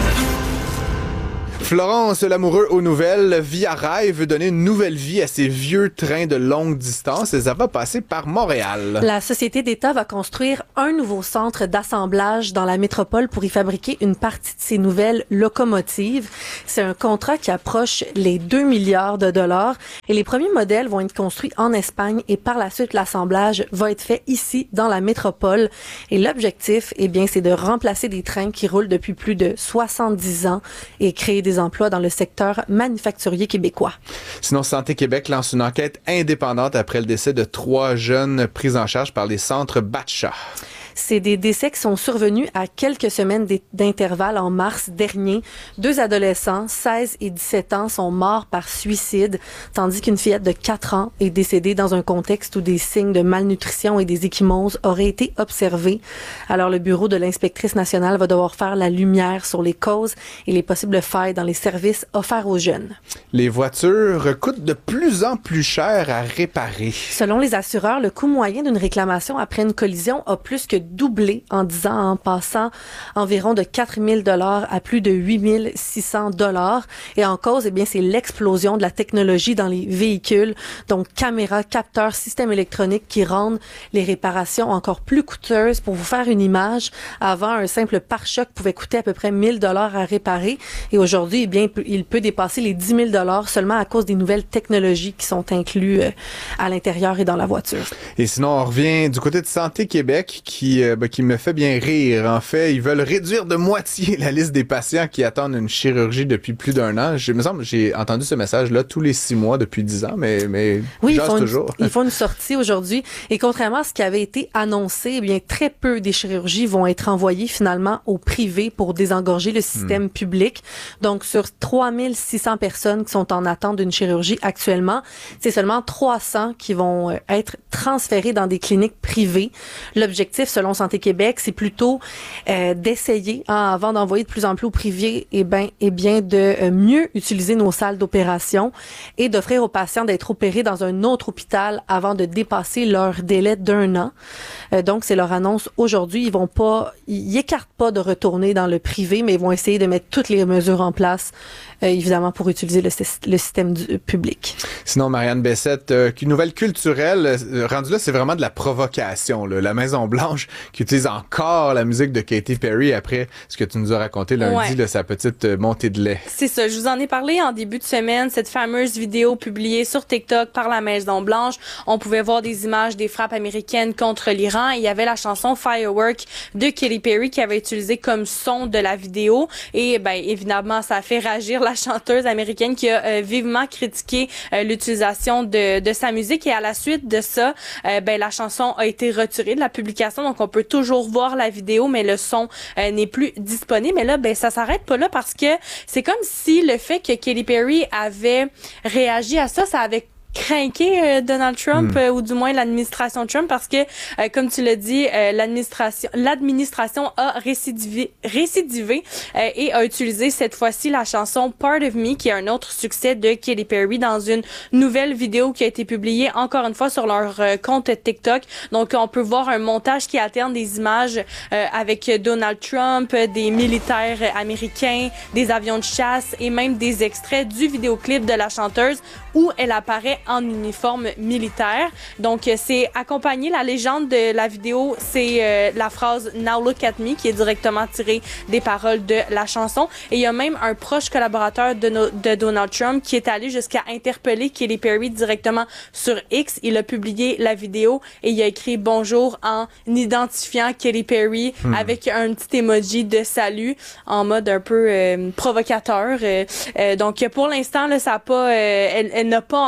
S2: Florence Lamoureux aux nouvelles. Via Rail veut donner une nouvelle vie à ces vieux trains de longue distance et ça va passer par Montréal.
S17: La Société d'État va construire un nouveau centre d'assemblage dans la métropole pour y fabriquer une partie de ces nouvelles locomotives. C'est un contrat qui approche les deux milliards de dollars et les premiers modèles vont être construits en Espagne et par la suite l'assemblage va être fait ici dans la métropole. Et l'objectif, eh bien, c'est de remplacer des trains qui roulent depuis plus de soixante-dix ans et créer des emplois dans le secteur manufacturier québécois.
S2: Sinon, Santé Québec lance une enquête indépendante après le décès de trois jeunes pris en charge par les centres Batcha.
S17: C'est des décès qui sont survenus à quelques semaines d'intervalle en mars dernier. Deux adolescents, seize et dix-sept ans, sont morts par suicide, tandis qu'une fillette de quatre ans est décédée dans un contexte où des signes de malnutrition et des ecchymoses auraient été observés. Alors, le bureau de l'inspectrice nationale va devoir faire la lumière sur les causes et les possibles failles dans les services offerts aux jeunes.
S2: Les voitures coûtent de plus en plus cher à réparer.
S17: Selon les assureurs, le coût moyen d'une réclamation après une collision a plus que doublé en dix ans, en passant environ de quatre mille dollars à plus de huit mille six cents dollars. Et en cause, eh bien, c'est l'explosion de la technologie dans les véhicules, donc caméras, capteurs, systèmes électroniques qui rendent les réparations encore plus coûteuses. Pour vous faire une image, avant, un simple pare-choc pouvait coûter à peu près mille dollars à réparer. Et aujourd'hui, eh bien, il peut dépasser les dix mille dollars seulement à cause des nouvelles technologies qui sont incluses à l'intérieur et dans la voiture.
S2: Et sinon, on revient du côté de Santé Québec qui euh, ben, qui me fait bien rire. En fait, ils veulent réduire de moitié la liste des patients qui attendent une chirurgie depuis plus d'un an. Je me semble j'ai entendu ce message-là tous les six mois depuis dix ans, mais mais
S17: oui, ils font,
S2: toujours.
S17: Une, ils font une sortie aujourd'hui et contrairement à ce qui avait été annoncé, eh bien très peu des chirurgies vont être envoyées finalement au privé pour désengorger le système hmm. public. Donc sur trois mille six cents personnes qui sont en attente d'une chirurgie actuellement, c'est seulement trois cents qui vont être transférées dans des cliniques privées. L'objectif selon Santé Québec, c'est plutôt euh, d'essayer, hein, avant d'envoyer de plus en plus au privé, eh ben, eh bien, de euh, mieux utiliser nos salles d'opération et d'offrir aux patients d'être opérés dans un autre hôpital avant de dépasser leur délai d'un an. Euh, donc, c'est leur annonce aujourd'hui. Ils vont pas, ils écartent pas de retourner dans le privé, mais ils vont essayer de mettre toutes les mesures en place, euh, évidemment, pour utiliser le, le système du, euh, public.
S2: Sinon, Marianne Bessette, euh, une nouvelle culturelle, euh, rendue là, c'est vraiment de la provocation, là. La Maison-Blanche qui utilise encore la musique de Katy Perry après ce que tu nous as raconté lundi, ouais. là, sa petite euh, montée de lait.
S18: C'est ça, je vous en ai parlé en début de semaine, cette fameuse vidéo publiée sur TikTok par la Maison-Blanche. On pouvait voir des images des frappes américaines contre l'Iran et il y avait la chanson Firework de Katy Perry qui avait utilisé comme son de la vidéo et ben évidemment ça a fait réagir la chanteuse américaine qui a euh, vivement critiqué euh, l'utilisation de, de sa musique et à la suite de ça, euh, ben la chanson a été retirée de la publication, donc on peut toujours voir la vidéo, mais le son euh, n'est plus disponible. Mais là, ben ça s'arrête pas là parce que c'est comme si le fait que Katy Perry avait réagi à ça, ça avait craquer euh, Donald Trump mm. euh, ou du moins l'administration Trump parce que euh, comme tu l'as dit euh, l'administration l'administration a récidivé récidivé euh, et a utilisé cette fois-ci la chanson Part of Me qui est un autre succès de Katy Perry dans une nouvelle vidéo qui a été publiée encore une fois sur leur euh, compte TikTok. Donc on peut voir un montage qui alterne des images euh, avec Donald Trump, des militaires américains, des avions de chasse et même des extraits du vidéoclip de la chanteuse où elle apparaît en uniforme militaire. Donc, c'est accompagné, la légende de la vidéo, c'est euh, la phrase « Now look at me » qui est directement tirée des paroles de la chanson. Et il y a même un proche collaborateur de, no- de Donald Trump qui est allé jusqu'à interpeller Katy Perry directement sur X. Il a publié la vidéo et il a écrit « Bonjour » en identifiant Katy Perry hmm. avec un petit emoji de salut en mode un peu euh, provocateur. Euh, euh, donc, pour l'instant, là, ça a pas, euh, elle, elle n'a pas encore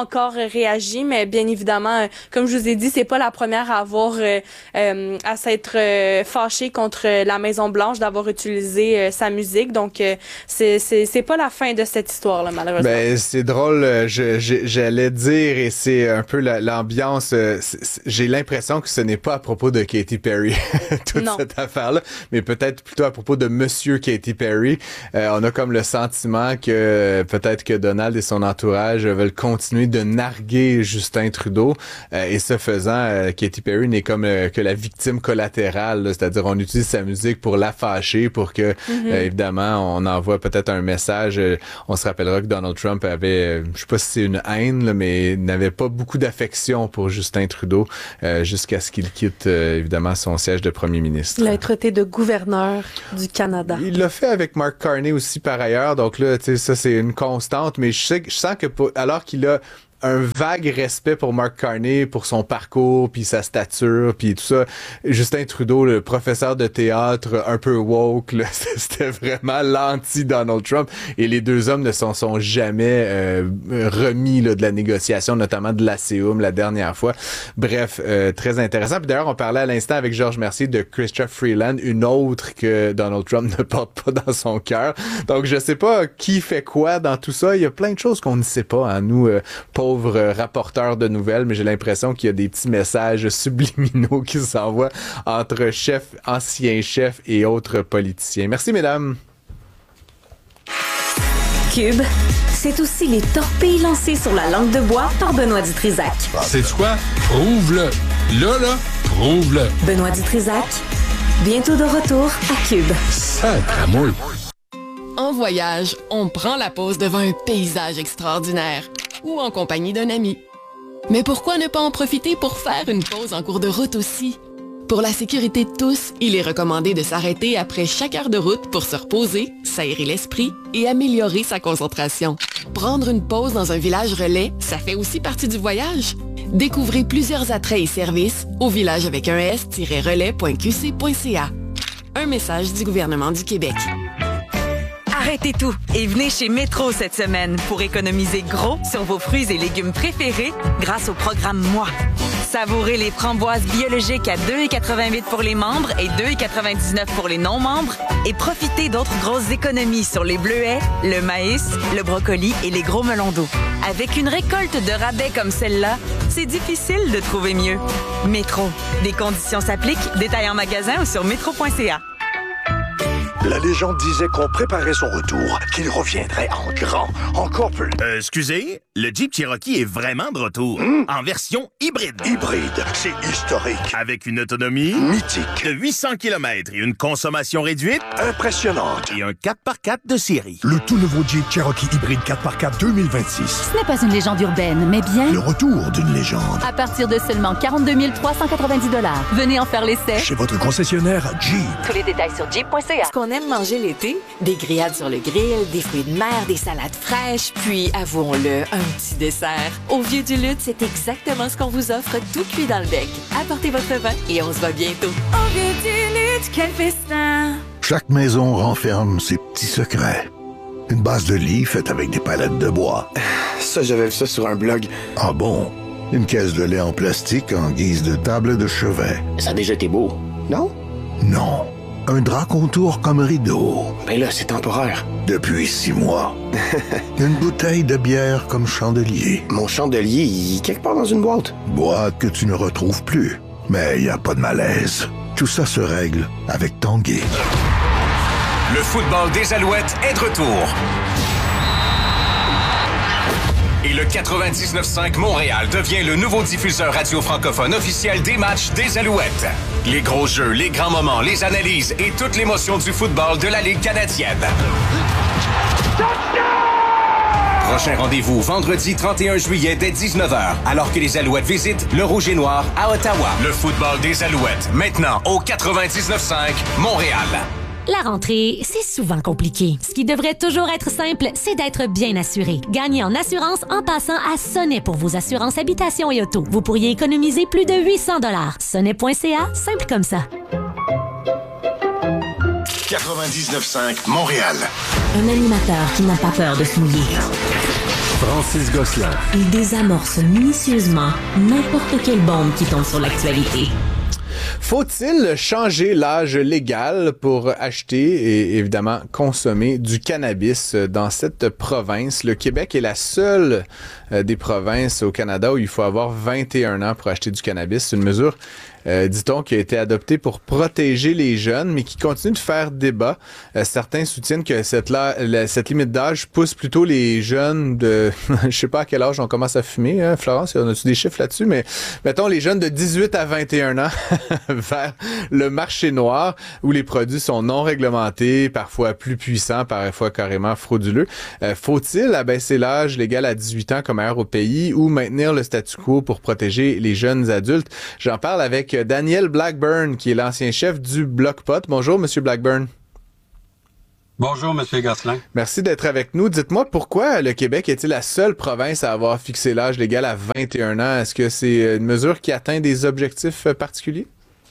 S18: réagi, mais bien évidemment, euh, comme je vous ai dit, c'est pas la première à avoir euh, euh, à s'être euh, fâchée contre la Maison-Blanche d'avoir utilisé euh, sa musique. Donc, euh, c'est, c'est, c'est pas la fin de cette histoire, là, malheureusement.
S2: Ben, c'est drôle, je, je, j'allais dire, et c'est un peu la, l'ambiance, euh, c'est, c'est, j'ai l'impression que ce n'est pas à propos de Katy Perry, toute non. cette affaire-là, mais peut-être plutôt à propos de Monsieur Katy Perry. Euh, on a comme le sentiment que euh, peut-être que Donald et son entourage veulent continuer de narguer Justin Trudeau, euh, et ce faisant, euh, Katy Perry n'est comme euh, que la victime collatérale, là, c'est-à-dire on utilise sa musique pour la fâcher, pour que, mm-hmm. euh, évidemment, on envoie peut-être un message. Euh, on se rappellera que Donald Trump avait, euh, je sais pas si c'est une haine, là, mais n'avait pas beaucoup d'affection pour Justin Trudeau euh, jusqu'à ce qu'il quitte, euh, évidemment, son siège de premier ministre.
S17: Il a été traité de gouverneur du Canada.
S2: Il l'a fait avec Mark Carney aussi, par ailleurs. Donc là, tu sais, ça, c'est une constante, mais je sais, je sens que pour, alors qu'il a un vague respect pour Mark Carney, pour son parcours, puis sa stature, puis tout ça. Justin Trudeau, le professeur de théâtre un peu woke, là, c'était vraiment l'anti-Donald Trump. Et les deux hommes ne s'en sont jamais euh, remis là, de la négociation, notamment de l'A C U M la dernière fois. Bref, euh, très intéressant. Puis d'ailleurs, on parlait à l'instant avec Georges Mercier de Chrystia Freeland, une autre que Donald Trump ne porte pas dans son cœur. Donc, je sais pas qui fait quoi dans tout ça. Il y a plein de choses qu'on ne sait pas, hein, nous, euh, pauvres rapporteur de nouvelles, mais j'ai l'impression qu'il y a des petits messages subliminaux qui s'envoient entre chefs, anciens chefs et autres politiciens. Merci, mesdames.
S16: Cube, c'est aussi les torpilles lancées sur la langue de bois par Benoît Dutrisac.
S19: C'est quoi? Prouve-le. Là, là, prouve-le.
S16: Benoît Dutrisac, bientôt de retour à Cube.
S19: Sacramouille.
S11: En voyage, on prend la pause devant un paysage extraordinaire ou en compagnie d'un ami. Mais pourquoi ne pas en profiter pour faire une pause en cours de route aussi? Pour la sécurité de tous, il est recommandé de s'arrêter après chaque heure de route pour se reposer, s'aérer l'esprit et améliorer sa concentration. Prendre une pause dans un village relais, ça fait aussi partie du voyage. Découvrez plusieurs attraits et services au village avec un s-relais point q c point c a. Un message du gouvernement du Québec.
S20: Arrêtez tout et venez chez Métro cette semaine pour économiser gros sur vos fruits et légumes préférés grâce au programme Moi. Savourez les framboises biologiques à deux quatre-vingt-huit pour les membres et deux quatre-vingt-dix-neuf pour les non-membres et profitez d'autres grosses économies sur les bleuets, le maïs, le brocoli et les gros melons d'eau. Avec une récolte de rabais comme celle-là, c'est difficile de trouver mieux. Métro. Des conditions s'appliquent. Détail en magasin ou sur métro point c a.
S21: La légende disait qu'on préparait son retour, qu'il reviendrait en grand, encore plus.
S22: Euh, excusez, le Jeep Cherokee est vraiment de retour,
S21: mmh.
S22: en version hybride.
S21: Hybride, c'est historique.
S22: Avec une autonomie
S21: mythique
S22: de huit cents kilomètres et une consommation réduite
S21: impressionnante.
S22: Et un quatre par quatre de série.
S21: Le tout nouveau Jeep Cherokee hybride quatre par quatre deux mille vingt-six.
S23: Ce n'est pas une légende urbaine, mais bien...
S21: le retour d'une légende.
S23: À partir de seulement quarante-deux mille trois cent quatre-vingt-dix dollars. Venez en faire l'essai.
S21: Chez votre concessionnaire Jeep.
S23: Tous les détails sur jeep point c a.
S24: Ce qu'on aime manger l'été, des grillades sur le grill, des fruits de mer, des salades fraîches, puis, avouons-le, un petit dessert. Au Vieux du Lutte, c'est exactement ce qu'on vous offre, tout cuit dans le bec. Apportez votre vin et on se voit bientôt.
S25: Au Vieux du Lutte, quel festin!
S21: Chaque maison renferme ses petits secrets. Une base de lit faite avec des palettes de bois.
S9: Ça, j'avais vu ça sur un blog.
S21: Ah bon? Une caisse de lait en plastique en guise de table de chevet.
S9: Ça a déjà été beau, non?
S21: Non. Un drap contour comme rideau.
S9: Ben là, c'est temporaire.
S21: Depuis six mois. Une bouteille de bière comme chandelier.
S9: Mon chandelier, il est quelque part dans une boîte.
S21: Boîte que tu ne retrouves plus. Mais il n'y a pas de malaise. Tout ça se règle avec Tanguay.
S26: Le football des Alouettes est de retour. Et le quatre-vingt-dix-neuf cinq Montréal devient le nouveau diffuseur radio francophone officiel des matchs des Alouettes. Les gros jeux, les grands moments, les analyses et toute l'émotion du football de la Ligue canadienne. Prochain rendez-vous vendredi trente et un juillet dès dix-neuf heures, alors que les Alouettes visitent le Rouge et Noir à Ottawa. Le football des Alouettes, maintenant au quatre-vingt-dix-neuf cinq Montréal.
S6: La rentrée, c'est souvent compliqué. Ce qui devrait toujours être simple, c'est d'être bien assuré. Gagnez en assurance en passant à Sonnet pour vos assurances habitation et auto. Vous pourriez économiser plus de huit cents dollars. sonnet point c a, simple comme ça.
S5: quatre-vingt-dix-neuf cinq Montréal.
S16: Un animateur qui n'a pas peur de se mouiller.
S3: Francis Gosselin.
S6: Il désamorce minutieusement n'importe quelle bombe qui tombe sur l'actualité.
S2: Faut-il changer l'âge légal pour acheter et évidemment consommer du cannabis dans cette province? Le Québec est la seule euh, des provinces au Canada où il faut avoir vingt et un ans pour acheter du cannabis. C'est une mesure, euh, dit-on, qui a été adoptée pour protéger les jeunes, mais qui continue de faire débat. Euh, certains soutiennent que cette, la, la, cette limite d'âge pousse plutôt les jeunes de... je sais pas à quel âge on commence à fumer, hein, Florence, on a-tu des chiffres là-dessus? Mais mettons les jeunes de dix-huit à vingt et un ans vers le marché noir où les produits sont non réglementés, parfois plus puissants, parfois carrément frauduleux. Euh, faut-il abaisser l'âge légal à dix-huit ans comme ailleurs au pays ou maintenir le statu quo pour protéger les jeunes adultes? J'en parle avec Daniel Blackburn, qui est l'ancien chef du Bloc Pot. Bonjour, Monsieur Blackburn.
S1: Bonjour, Monsieur Gosselin.
S2: Merci d'être avec nous. Dites-moi, pourquoi le Québec est-il la seule province à avoir fixé l'âge légal à vingt et un ans? Est-ce que c'est une mesure qui atteint des objectifs particuliers?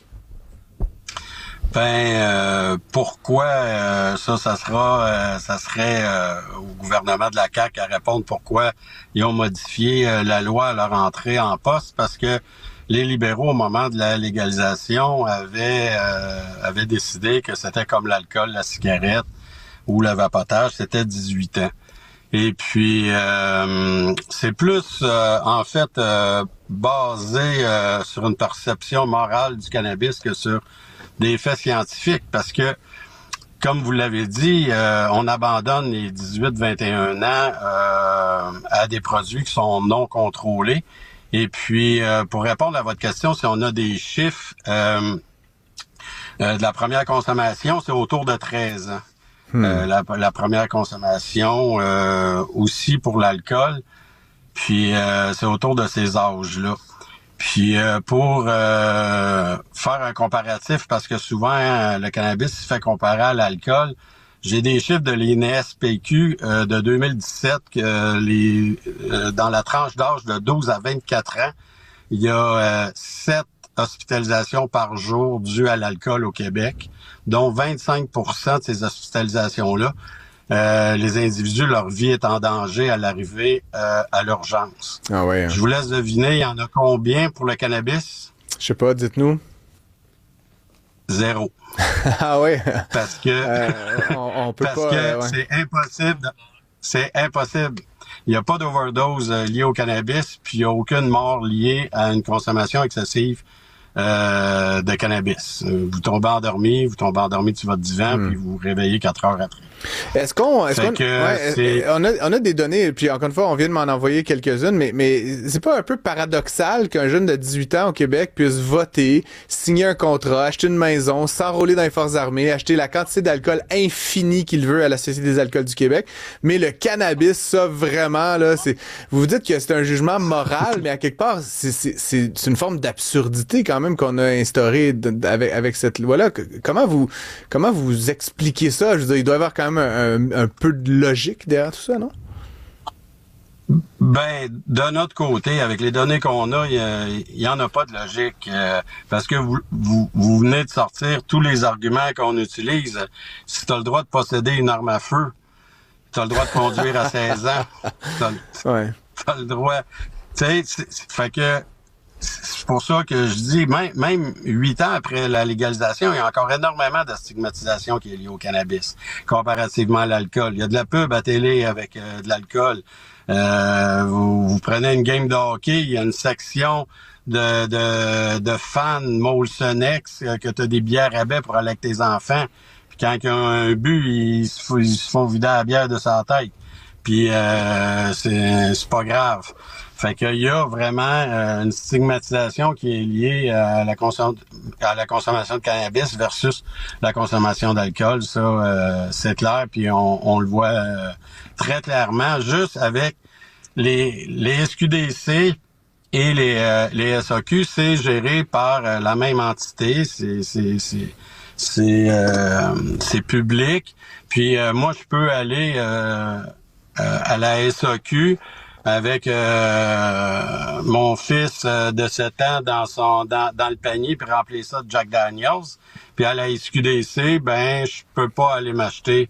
S1: Ben, euh, pourquoi euh, ça, ça sera, euh, ça serait euh, au gouvernement de la C A Q à répondre pourquoi ils ont modifié euh, la loi à leur entrée en poste, parce que les libéraux, au moment de la légalisation, avaient, euh, avaient décidé que c'était comme l'alcool, la cigarette ou le vapotage, c'était dix-huit ans. Et puis, euh, c'est plus, euh, en fait, euh, basé euh, sur une perception morale du cannabis que sur des faits scientifiques, parce que, comme vous l'avez dit, euh, on abandonne les dix-huit vingt et un ans euh, à des produits qui sont non contrôlés. Et puis, euh, pour répondre à votre question, si on a des chiffres euh, euh, de la première consommation, c'est autour de treize ans. Hmm. Euh, la, la première consommation euh, aussi pour l'alcool. Puis, euh, c'est autour de ces âges-là. Puis euh, pour euh, faire un comparatif, parce que souvent hein, le cannabis se fait comparer à l'alcool, j'ai des chiffres de l'I N S P Q euh, de deux mille dix-sept que les euh, dans la tranche d'âge de douze à vingt-quatre ans, il y a euh, sept hospitalisations par jour dues à l'alcool au Québec, dont vingt-cinq pour cent de ces hospitalisations-là, Euh, les individus, leur vie est en danger à l'arrivée euh, à l'urgence.
S2: Ah ouais. Hein.
S1: Je vous laisse deviner, il y en a combien pour le cannabis?
S2: Je sais pas, dites-nous.
S1: Zéro.
S2: Ah ouais.
S1: Parce que,
S2: euh, on, on peut
S1: parce
S2: pas,
S1: que
S2: euh, ouais.
S1: c'est impossible. C'est impossible. Il n'y a pas d'overdose euh, liée au cannabis, puis il n'y a aucune mort liée à une consommation excessive euh, de cannabis. Vous tombez endormi, vous tombez endormi sur votre divan, hmm. puis vous vous réveillez quatre heures après.
S2: Est-ce qu'on, est-ce qu'on,
S1: que
S2: ouais, on a, on a des données, puis encore une fois, on vient de m'en envoyer quelques-unes, mais, mais c'est pas un peu paradoxal qu'un jeune de dix-huit ans au Québec puisse voter, signer un contrat, acheter une maison, s'enrôler dans les forces armées, acheter la quantité d'alcool infinie qu'il veut à la Société des alcools du Québec, mais le cannabis, ça vraiment, là, c'est, vous vous dites que c'est un jugement moral, mais à quelque part, c'est, c'est, c'est, c'est une forme d'absurdité quand même qu'on a instaurée avec, avec cette loi-là. Comment vous, comment vous expliquez ça? Je veux dire, il doit y avoir quand même Un, un peu de logique derrière tout ça, non?
S1: Ben, de notre côté, avec les données qu'on a, il y, y en a pas de logique. Euh, parce que vous, vous, vous venez de sortir tous les arguments qu'on utilise. Si tu as le droit de posséder une arme à feu, tu as le droit de conduire à seize ans, tu as,
S2: ouais.
S1: t'as le droit... Tu sais, fait que... C'est pour ça que je dis, même, même huit ans après la légalisation, il y a encore énormément de stigmatisation qui est liée au cannabis, comparativement à l'alcool. Il y a de la pub à télé avec euh, de l'alcool. Euh, vous, vous prenez une game de hockey, il y a une section de, de, de fans Molson X, euh, que tu as des bières à baie pour aller avec tes enfants. Puis quand ils ont un but, ils se, ils se font vider la bière de sa tête. Puis euh, c'est, c'est pas grave. Fait qu'il y a vraiment euh, une stigmatisation qui est liée à la, consom- à la consommation de cannabis versus la consommation d'alcool. Ça, euh, c'est clair, puis on, on le voit euh, très clairement, juste avec les, les S Q D C et les, euh, les S A Q, c'est géré par euh, la même entité, c'est c'est c'est c'est, euh, c'est public. Puis euh, moi, je peux aller euh, euh, à la S A Q avec euh, mon fils euh, de sept ans dans son dans, dans le panier, puis remplir ça de Jack Daniels. Puis à la S Q D C, ben je peux pas aller m'acheter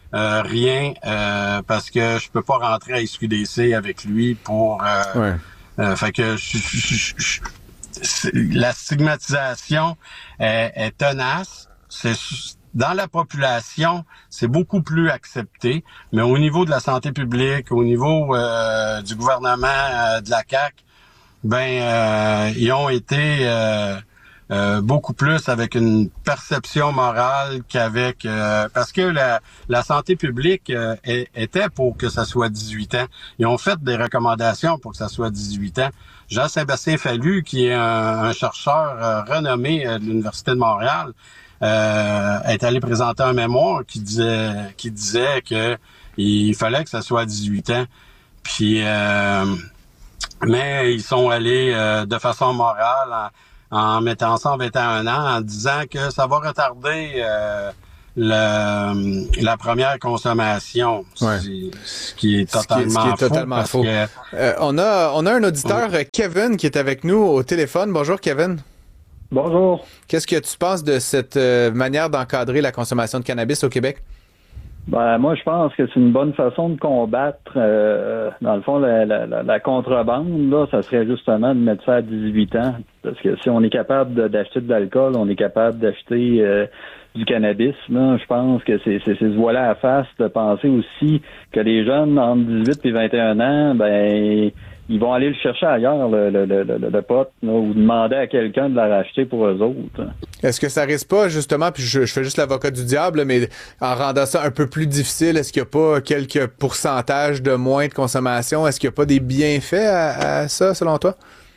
S1: euh, rien, euh, parce que je peux pas rentrer à S Q D C avec lui pour... Euh,
S2: ouais.
S1: euh, fait que je, je, je, je, la stigmatisation est, est tenace. C'est dans la population, c'est beaucoup plus accepté, mais au niveau de la santé publique, au niveau euh, du gouvernement euh, de la C A Q, ben euh, ils ont été euh, euh, beaucoup plus avec une perception morale qu'avec euh, parce que la, la santé publique euh, était pour que ça soit dix-huit ans. Ils ont fait des recommandations pour que ça soit dix-huit ans. Jean-Sébastien Fallu, qui est un, un chercheur euh, renommé euh, de l'Université de Montréal, euh, est allé présenter un mémoire qui disait qui disait que il fallait que ça soit dix-huit ans. Puis euh, mais ils sont allés euh, de façon morale en, en mettant ça en vingt et un ans, en disant que ça va retarder euh, le, la première consommation,
S2: ouais.
S1: ce qui est totalement,
S2: ce qui est, ce qui est totalement
S1: faux.
S2: faux.
S1: Que,
S2: euh, on a on a un auditeur, oui. Kevin, qui est avec nous au téléphone. Bonjour, Kevin.
S4: Bonjour.
S2: Qu'est-ce que tu penses de cette euh, manière d'encadrer la consommation de cannabis au Québec?
S4: Ben, moi, je pense que c'est une bonne façon de combattre, euh, dans le fond, la, la, la contrebande. Là, ça serait justement de mettre ça à dix-huit ans. Parce que si on est capable de, d'acheter de l'alcool, on est capable d'acheter euh, du cannabis. Là, je pense que c'est, c'est, c'est se voiler à la face de penser aussi que les jeunes entre dix-huit et vingt et un ans, ben... ils vont aller le chercher ailleurs, le, le, le, le, le pot, là, ou demander à quelqu'un de la racheter pour eux autres.
S2: Est-ce que ça risque pas, justement, puis je, je fais juste l'avocat du diable, mais en rendant ça un peu plus difficile, est-ce qu'il n'y a pas quelques pourcentages de moins de consommation? Est-ce qu'il n'y a pas des bienfaits à, à ça, selon toi?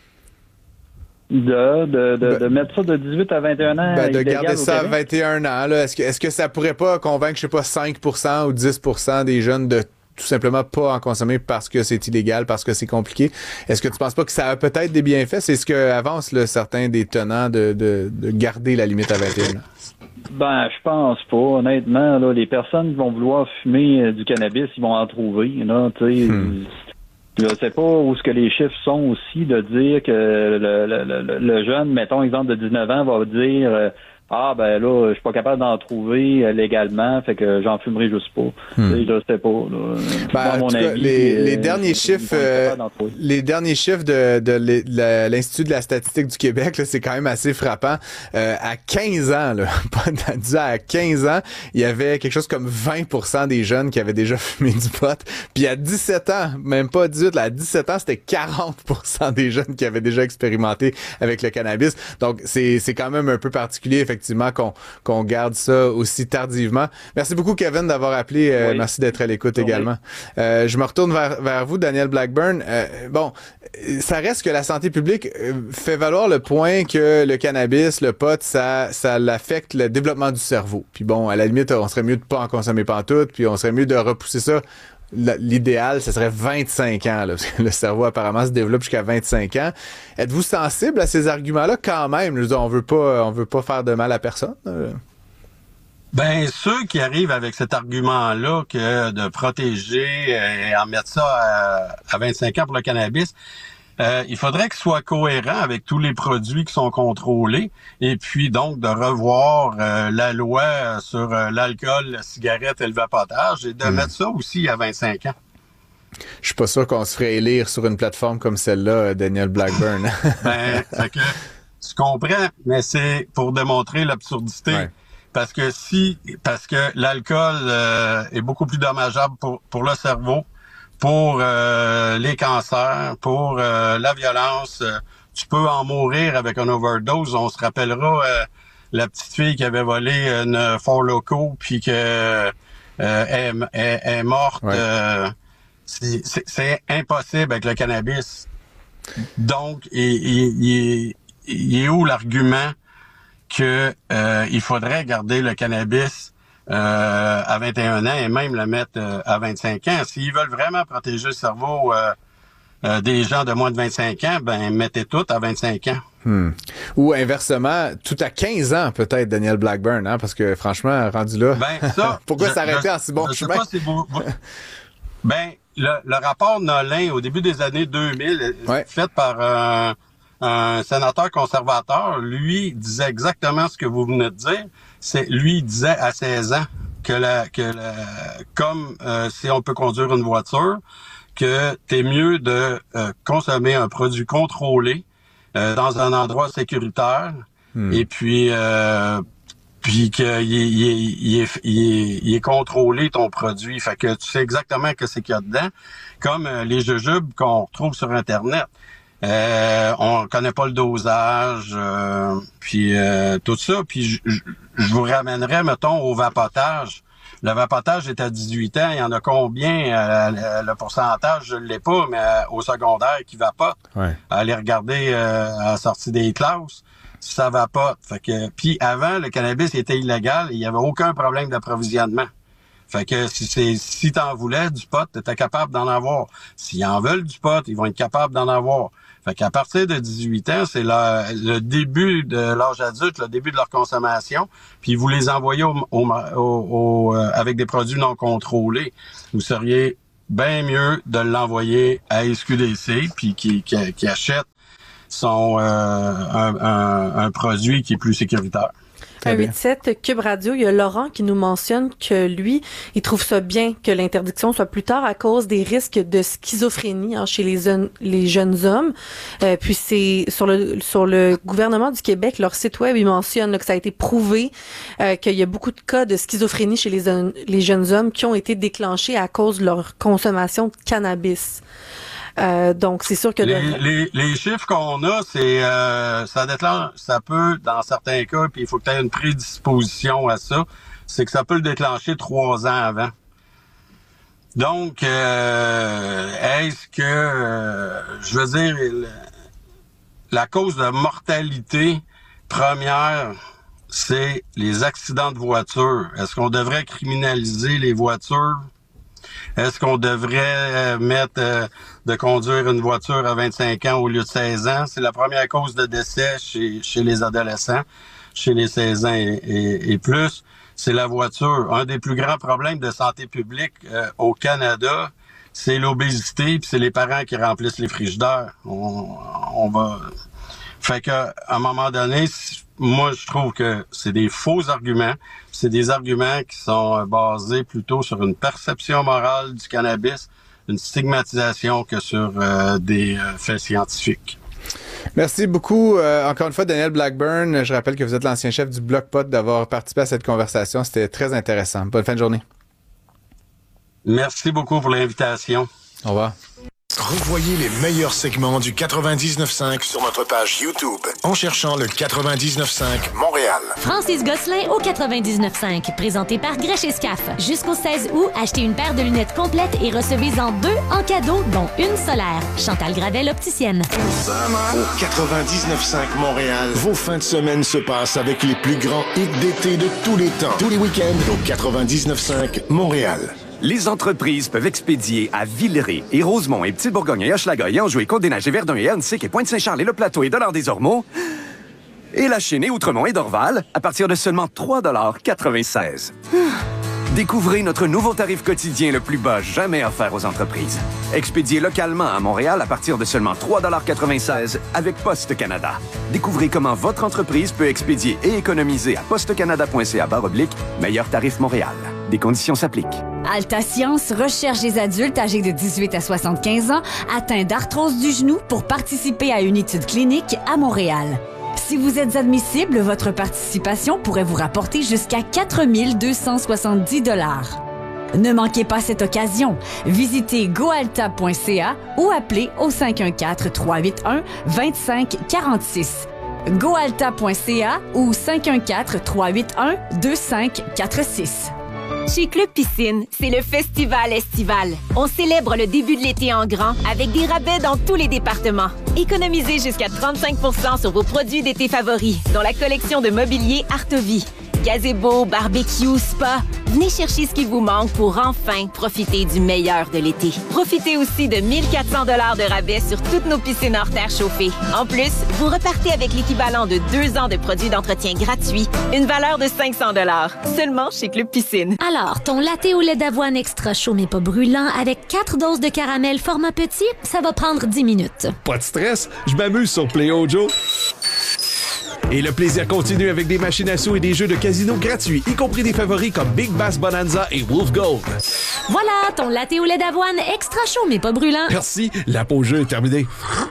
S4: De, de, de, ben, de mettre ça de dix-huit à vingt et un ans.
S2: Ben, de garder ça à vingt et un ans. Là. Est-ce que, est-ce que ça pourrait pas convaincre, je sais pas, cinq pour cent ou dix pour cent des jeunes de tout simplement pas en consommer parce que c'est illégal, parce que c'est compliqué? Est-ce que tu penses pas que ça a peut-être des bienfaits? C'est ce que avancent là, certains des tenants de, de, de garder la limite à vingt et un ans.
S4: Ben, je pense pas. Honnêtement, là, les personnes qui vont vouloir fumer euh, du cannabis, ils vont en trouver. Là, tu sais. Hmm. Je sais pas où ce que les chiffres sont aussi de dire que le, le, le, le jeune, mettons exemple de dix-neuf ans, va dire euh, ah ben là, je suis pas capable d'en trouver euh, légalement, fait que j'en fumerai juste pas. Hmm. Je sais pas. Là.
S2: Ben, mon avis, cas, les, euh, les derniers chiffres, euh, les derniers chiffres de, de, de, de l'Institut de la statistique du Québec, là, c'est quand même assez frappant. Euh, à quinze ans, là, pas à quinze ans, il y avait quelque chose comme vingt pour cent des jeunes qui avaient déjà fumé du pot. Puis à dix-sept ans, même pas dix-huit, là, à dix-sept ans, c'était quarante pour cent des jeunes qui avaient déjà expérimenté avec le cannabis. Donc c'est c'est quand même un peu particulier, effectivement. Qu'on, qu'on garde ça aussi tardivement. Merci beaucoup, Kevin, d'avoir appelé. Euh, oui. Merci d'être à l'écoute oui. également. Euh, je me retourne vers, vers vous, Daniel Blackburn. Euh, bon, ça reste que la santé publique fait valoir le point que le cannabis, le pot, ça, ça l'affecte le développement du cerveau. Puis bon, à la limite, on serait mieux de pas en consommer pantoute, puis on serait mieux de repousser ça. L'idéal, ce serait vingt-cinq ans, là, parce que le cerveau apparemment se développe jusqu'à vingt-cinq ans. Êtes-vous sensible à ces arguments-là quand même? Je veux dire, on veut pas, on veut pas faire de mal à personne.
S1: Ben, ceux qui arrivent avec cet argument-là que de protéger et en mettre ça à, à vingt-cinq ans pour le cannabis, Euh, il faudrait qu'ils soient cohérents avec tous les produits qui sont contrôlés et puis donc de revoir euh, la loi sur euh, l'alcool, la cigarette et le vapotage et de mmh. mettre ça aussi à vingt-cinq ans.
S2: Je suis pas sûr qu'on se ferait élire sur une plateforme comme celle-là, Daniel Blackburn.
S1: ben, c'est que tu comprends, mais c'est pour démontrer l'absurdité. Ouais. Parce que si, parce que l'alcool euh, est beaucoup plus dommageable pour, pour le cerveau, pour euh, les cancers, pour euh, la violence. Euh, tu peux en mourir avec une overdose. On se rappellera euh, la petite fille qui avait volé une Four Loko puis que euh, est, est, est morte. Ouais. Euh, c'est, c'est, c'est impossible avec le cannabis. Donc, il, il, il, il est où l'argument que euh, il faudrait garder le cannabis Euh, à vingt et un ans et même le mettre euh, à vingt-cinq ans. S'ils veulent vraiment protéger le cerveau euh, euh, des gens de moins de vingt-cinq ans, ben mettez tout à vingt-cinq ans.
S2: Hmm. Ou inversement, tout à quinze ans peut-être, Daniel Blackburn, hein, parce que franchement, rendu là,
S1: ben, ça,
S2: pourquoi
S1: je,
S2: s'arrêter
S1: je,
S2: en si bon
S1: je
S2: chemin?
S1: Sais pas si vous, vous... ben, le, le rapport Nolin au début des années deux mille, ouais. fait par euh, un sénateur conservateur, lui disait exactement ce que vous venez de dire. C'est lui il disait à seize ans que la que la, comme euh, si on peut conduire une voiture, que t'es mieux de euh, consommer un produit contrôlé euh, dans un endroit sécuritaire hmm. et puis euh, puis qu'il est, il est, il est, il est, il est contrôlé ton produit, fait que tu sais exactement que c'est qu'il y a dedans, comme euh, les jujubes qu'on retrouve sur Internet. Euh, on connaît pas le dosage, euh, puis euh, tout ça. Puis je vous ramènerais, mettons, au vapotage. Le vapotage est à dix-huit ans. Il y en a combien? Euh, le pourcentage, je ne l'ai pas, mais euh, au secondaire qui vapote. Ouais. Allez regarder euh, à la sortie des classes, ça vapote. Fait que, puis avant, le cannabis était illégal et il n'y avait aucun problème d'approvisionnement. Fait que si c'est si t'en voulais du pot, t'étais capable d'en avoir. S'ils en veulent du pot, ils vont être capables d'en avoir. Fait qu'à partir de dix-huit ans, c'est le, le début de l'âge adulte, le début de leur consommation. Puis vous les envoyez au, au, au, au, euh, avec des produits non contrôlés. Vous seriez bien mieux de l'envoyer à S Q D C, puis qui, qui, qui achète son euh, un, un, un produit qui est plus sécuritaire.
S17: Un huit sept Cube Radio, il y a Laurent qui nous mentionne que lui, il trouve ça bien que l'interdiction soit plus tard à cause des risques de schizophrénie hein, chez les, jeunes, les jeunes hommes. Euh, puis c'est sur le sur le gouvernement du Québec, leur site web, il mentionne là, que ça a été prouvé euh, qu'il y a beaucoup de cas de schizophrénie chez les, les jeunes hommes qui ont été déclenchés à cause de leur consommation de cannabis. Euh, donc c'est sûr que
S1: les,
S17: le...
S1: les, les chiffres qu'on a, c'est euh, ça déclenche, ça peut dans certains cas, puis il faut que tu aies une prédisposition à ça, c'est que ça peut le déclencher trois ans avant. Donc euh, est-ce que euh, je veux dire la cause de mortalité première, c'est les accidents de voiture. Est-ce qu'on devrait criminaliser les voitures? Est-ce qu'on devrait mettre euh, de conduire une voiture à vingt-cinq ans au lieu de seize ans? C'est la première cause de décès chez, chez les adolescents, chez les seize ans et, et, et plus. C'est la voiture. Un des plus grands problèmes de santé publique euh, au Canada, c'est l'obésité, puis c'est les parents qui remplissent les frigidaires. On, on va... Fait que à un moment donné, moi, je trouve que c'est des faux arguments. C'est des arguments qui sont basés plutôt sur une perception morale du cannabis, une stigmatisation que sur euh, des euh, faits scientifiques.
S2: Merci beaucoup. Euh, encore une fois, Daniel Blackburn. Je rappelle que vous êtes l'ancien chef du Bloc Pot, d'avoir participé à cette conversation. C'était très intéressant. Bonne fin de journée.
S1: Merci beaucoup pour l'invitation.
S2: Au revoir.
S5: Revoyez les meilleurs segments du quatre-vingt-dix-neuf cinq sur notre page YouTube en cherchant le quatre-vingt-dix-neuf cinq Montréal.
S6: Francis Gosselin au quatre-vingt-dix-neuf cinq, présenté par Grèche et Scaf. Jusqu'au seize août, achetez une paire de lunettes complètes et recevez-en deux en cadeau, dont une solaire. Chantal Gravel, opticienne.
S5: Au quatre-vingt-dix-neuf cinq Montréal, vos fins de semaine se passent avec les plus grands hits d'été de tous les temps. Tous les week-ends au quatre-vingt-dix-neuf cinq Montréal.
S7: Les entreprises peuvent expédier à Villeray et Rosemont et Petite-Bourgogne et Hochelaga et Anjou et Côte-des-Neiges et Verdun et Ernsic et Pointe-Saint-Charles et Le Plateau et Dollard-des-Ormeaux et La Chine et Outremont et Dorval à partir de seulement trois dollars quatre-vingt-seize. Découvrez notre nouveau tarif quotidien le plus bas jamais offert aux entreprises. Expédié localement à Montréal à partir de seulement trois dollars quatre-vingt-seize avec Poste Canada. Découvrez comment votre entreprise peut expédier et économiser à postecanada.ca barre oblique meilleur tarif Montréal. Des conditions s'appliquent.
S23: Alta Science recherche des adultes âgés de dix-huit à soixante-quinze ans atteints d'arthrose du genou pour participer à une étude clinique à Montréal. Si vous êtes admissible, votre participation pourrait vous rapporter jusqu'à quatre mille deux cent soixante-dix dollars. Ne manquez pas cette occasion. Visitez goalta point c a ou appelez au cinq un quatre, trois huit un, deux cinq quatre six. goalta point c a ou cinq un quatre, trois huit un, deux cinq quatre six.
S8: Chez Club Piscine, c'est le festival estival. On célèbre le début de l'été en grand avec des rabais dans tous les départements. Économisez jusqu'à trente-cinq pour cent sur vos produits d'été favoris, dont la collection de mobilier Artovie. Gazebo, barbecue, spa. Venez chercher ce qui vous manque pour enfin profiter du meilleur de l'été. Profitez aussi de mille quatre cents dollars de rabais sur toutes nos piscines hors terre chauffées. En plus, vous repartez avec l'équivalent de deux ans de produits d'entretien gratuits, une valeur de cinq cents dollars, seulement chez Club Piscine.
S6: Alors, ton latte au lait d'avoine extra chaud mais pas brûlant avec quatre doses de caramel format petit, ça va prendre dix minutes.
S10: Pas de stress, je m'amuse sur Play Ojo. Et le plaisir continue avec des machines à sous et des jeux de casino gratuits, y compris des favoris comme Big Bass Bonanza et Wolf Gold.
S6: Voilà, ton latte au lait d'avoine extra chaud mais pas brûlant.
S10: Merci, la pause jeu est terminée.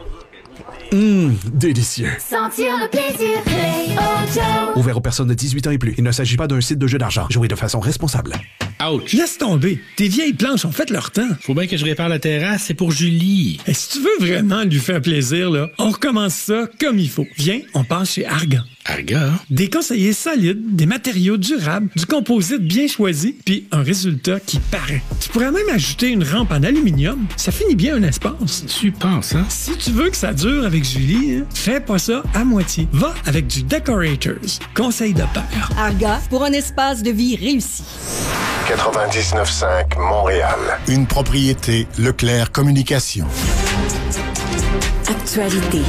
S10: Hum, délicieux.
S25: Sentir le plaisir, Play Auto.
S10: Ouvert aux personnes de dix-huit ans et plus. Il ne s'agit pas d'un site de jeu d'argent. Jouez de façon responsable.
S12: Ouch! Laisse tomber. Tes vieilles planches ont fait leur temps.
S13: Faut bien que je répare la terrasse, c'est pour Julie.
S12: Et si tu veux vraiment lui faire plaisir, là, on recommence ça comme il faut. Viens, on passe chez Argan.
S13: Argan?
S12: Des conseillers solides, des matériaux durables, du composite bien choisi, puis un résultat qui paraît. Tu pourrais même ajouter une rampe en aluminium. Ça finit bien un espace.
S13: Tu penses, hein?
S12: Si tu veux que ça dure avec Julie, hein, fais pas ça à moitié. Va avec du Decorators. Conseil de père.
S14: Argan, pour un espace de vie réussi.
S5: quatre-vingt-dix-neuf cinq Montréal. Une propriété Leclerc Communication.
S16: Actualité.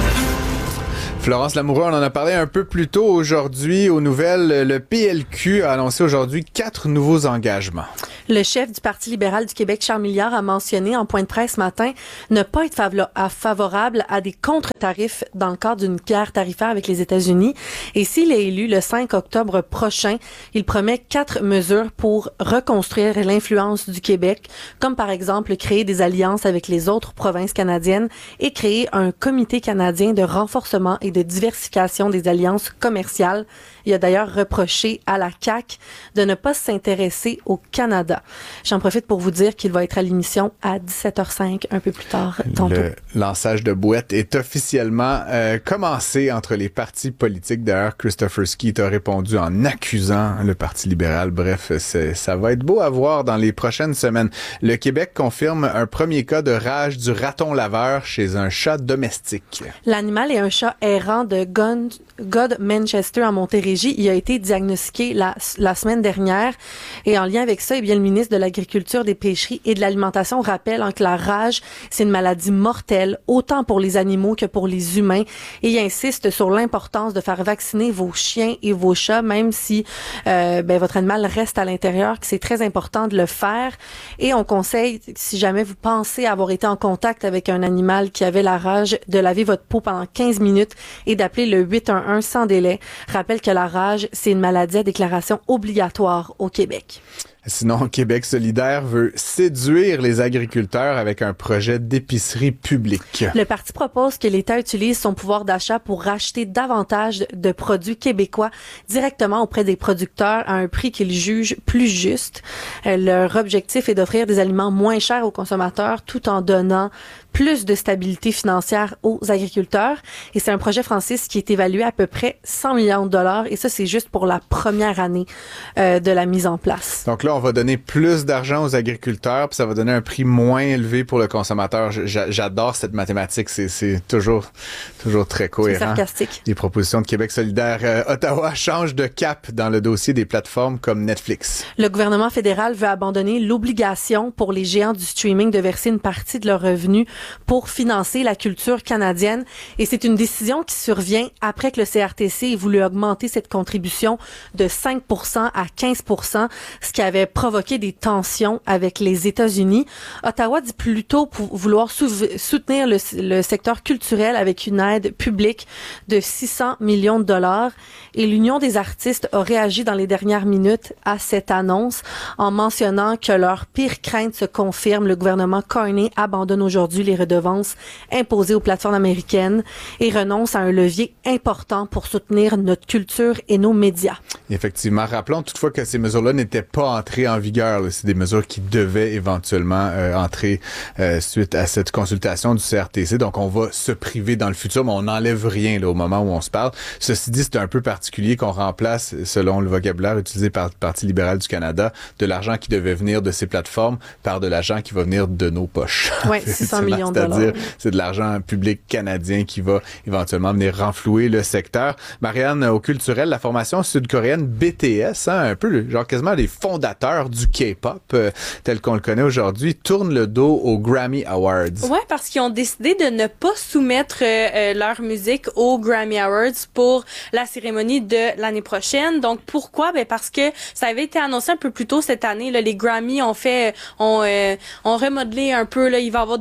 S2: Florence Lamoureux, on en a parlé un peu plus tôt aujourd'hui aux nouvelles. Le P L Q a annoncé aujourd'hui quatre nouveaux engagements.
S17: Le chef du Parti libéral du Québec, Charles Milliard, a mentionné en point de presse ce matin ne pas être favorable à des contre-tarifs dans le cadre d'une guerre tarifaire avec les États-Unis. Et s'il est élu le cinq octobre prochain, il promet quatre mesures pour reconstruire l'influence du Québec, comme par exemple créer des alliances avec les autres provinces canadiennes et créer un comité canadien de renforcement et de diversification des alliances commerciales. Il a d'ailleurs reproché à la C A Q de ne pas s'intéresser au Canada. J'en profite pour vous dire qu'il va être à l'émission à dix-sept heures cinq, un peu plus tard, tantôt.
S2: Le lançage de boîtes est officiellement euh, commencé entre les partis politiques. D'ailleurs, Christopher Skeet a répondu en accusant le Parti libéral. Bref, c'est, ça va être beau à voir dans les prochaines semaines. Le Québec confirme un premier cas de rage du raton laveur chez un chat domestique.
S17: L'animal est un chat errant de Gun, God Manchester en Montérégie. Il a été diagnostiqué la, la semaine dernière. Et en lien avec ça, eh bien, le ministre de l'Agriculture, des Pêcheries et de l'Alimentation rappelle hein, que la rage, c'est une maladie mortelle, autant pour les animaux que pour les humains. Et il insiste sur l'importance de faire vacciner vos chiens et vos chats, même si euh, ben, votre animal reste à l'intérieur, que c'est très important de le faire. Et on conseille, si jamais vous pensez avoir été en contact avec un animal qui avait la rage, de laver votre peau pendant quinze minutes et d'appeler le huit un un sans délai. Rappelle que la rage, c'est une maladie à déclaration obligatoire au Québec.
S2: Sinon, Québec solidaire veut séduire les agriculteurs avec un projet d'épicerie publique.
S17: Le parti propose que l'État utilise son pouvoir d'achat pour racheter davantage de produits québécois directement auprès des producteurs à un prix qu'ils jugent plus juste. Leur objectif est d'offrir des aliments moins chers aux consommateurs tout en donnant plus de stabilité financière aux agriculteurs. Et c'est un projet, Francis, qui est évalué à peu près cent millions de dollars. Et ça, c'est juste pour la première année euh, de la mise en place.
S2: Donc là, on va donner plus d'argent aux agriculteurs, puis ça va donner un prix moins élevé pour le consommateur. J'adore cette mathématique. C'est, c'est toujours, toujours très cohérent.
S17: C'est sarcastique.
S2: Les propositions de Québec solidaire. Euh, Ottawa change de cap dans le dossier des plateformes comme Netflix.
S17: Le gouvernement fédéral veut abandonner l'obligation pour les géants du streaming de verser une partie de leurs revenus pour financer la culture canadienne. Et c'est une décision qui survient après que le C R T C ait voulu augmenter cette contribution de cinq pour cent à quinze pour cent, ce qui avait provoqué des tensions avec les États-Unis. Ottawa dit plutôt pour vouloir soutenir le, le secteur culturel avec une aide publique de six cents millions de dollars. Et l'Union des artistes a réagi dans les dernières minutes à cette annonce en mentionnant que leur pire crainte se confirme. Le gouvernement Carney abandonne aujourd'hui les redevances imposées aux plateformes américaines et renonce à un levier important pour soutenir notre culture et nos médias.
S2: Effectivement. Rappelons toutefois que ces mesures-là n'étaient pas entrées en vigueur. C'est des mesures qui devaient éventuellement euh, entrer euh, suite à cette consultation du C R T C. Donc, on va se priver dans le futur, mais on n'enlève rien là, au moment où on se parle. Ceci dit, c'est un peu particulier qu'on remplace, selon le vocabulaire utilisé par le Parti libéral du Canada, de l'argent qui devait venir de ces plateformes par de l'argent qui va venir de nos poches.
S17: Oui, six cents millions de dollars.
S2: C'est-à-dire, c'est de l'argent public canadien qui va éventuellement venir renflouer le secteur. Marianne, au culturel, la formation sud-coréenne B T S, hein, un peu le, genre quasiment les fondateurs du K-pop, euh, tel qu'on le connaît aujourd'hui, tournent le dos aux Grammy Awards.
S15: Ouais, parce qu'ils ont décidé de ne pas soumettre euh, leur musique aux Grammy Awards pour la cérémonie de l'année prochaine. Donc, pourquoi? Ben, parce que ça avait été annoncé un peu plus tôt cette année, là, les Grammy ont fait, ont, euh, ont remodelé un peu, là, il va y avoir des nouvelles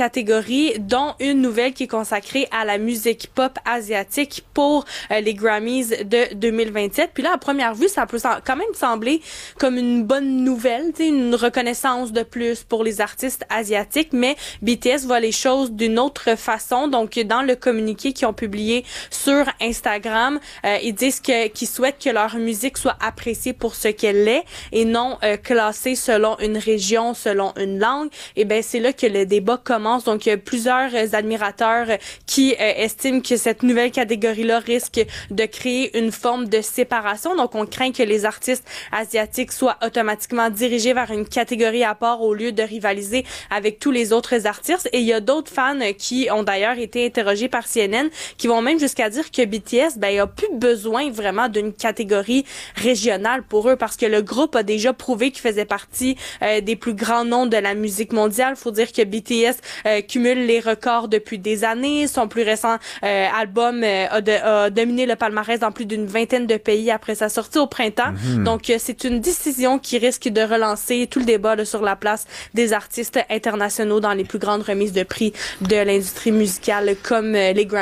S15: catégories, dont une nouvelle qui est consacrée à la musique pop asiatique pour euh, les Grammys de deux mille vingt-sept. Puis là, à première vue, ça peut quand même sembler comme une bonne nouvelle, une reconnaissance de plus pour les artistes asiatiques, mais B T S voit les choses d'une autre façon. Donc, dans le communiqué qu'ils ont publié sur Instagram, euh, ils disent que qu'ils souhaitent que leur musique soit appréciée pour ce qu'elle est et non euh, classée selon une région, selon une langue. Et ben c'est là que le débat commence. Donc, il y a plusieurs euh, admirateurs euh, qui euh, estiment que cette nouvelle catégorie-là risque de créer une forme de séparation. Donc, on craint que les artistes asiatiques soient automatiquement dirigés vers une catégorie à part au lieu de rivaliser avec tous les autres artistes. Et il y a d'autres fans euh, qui ont d'ailleurs été interrogés par C N N qui vont même jusqu'à dire que B T S ben a plus besoin vraiment d'une catégorie régionale pour eux parce que le groupe a déjà prouvé qu'il faisait partie euh, des plus grands noms de la musique mondiale. Faut dire que B T S euh, cumule les records depuis des années. Son plus récent euh, album euh, a, de, a dominé le palmarès dans plus d'une vingtaine de pays après sa sortie au printemps. Mm-hmm. Donc euh, c'est une décision qui risque de relancer tout le débat là, sur la place des artistes internationaux dans les plus grandes remises de prix de l'industrie musicale comme euh, les Grammys.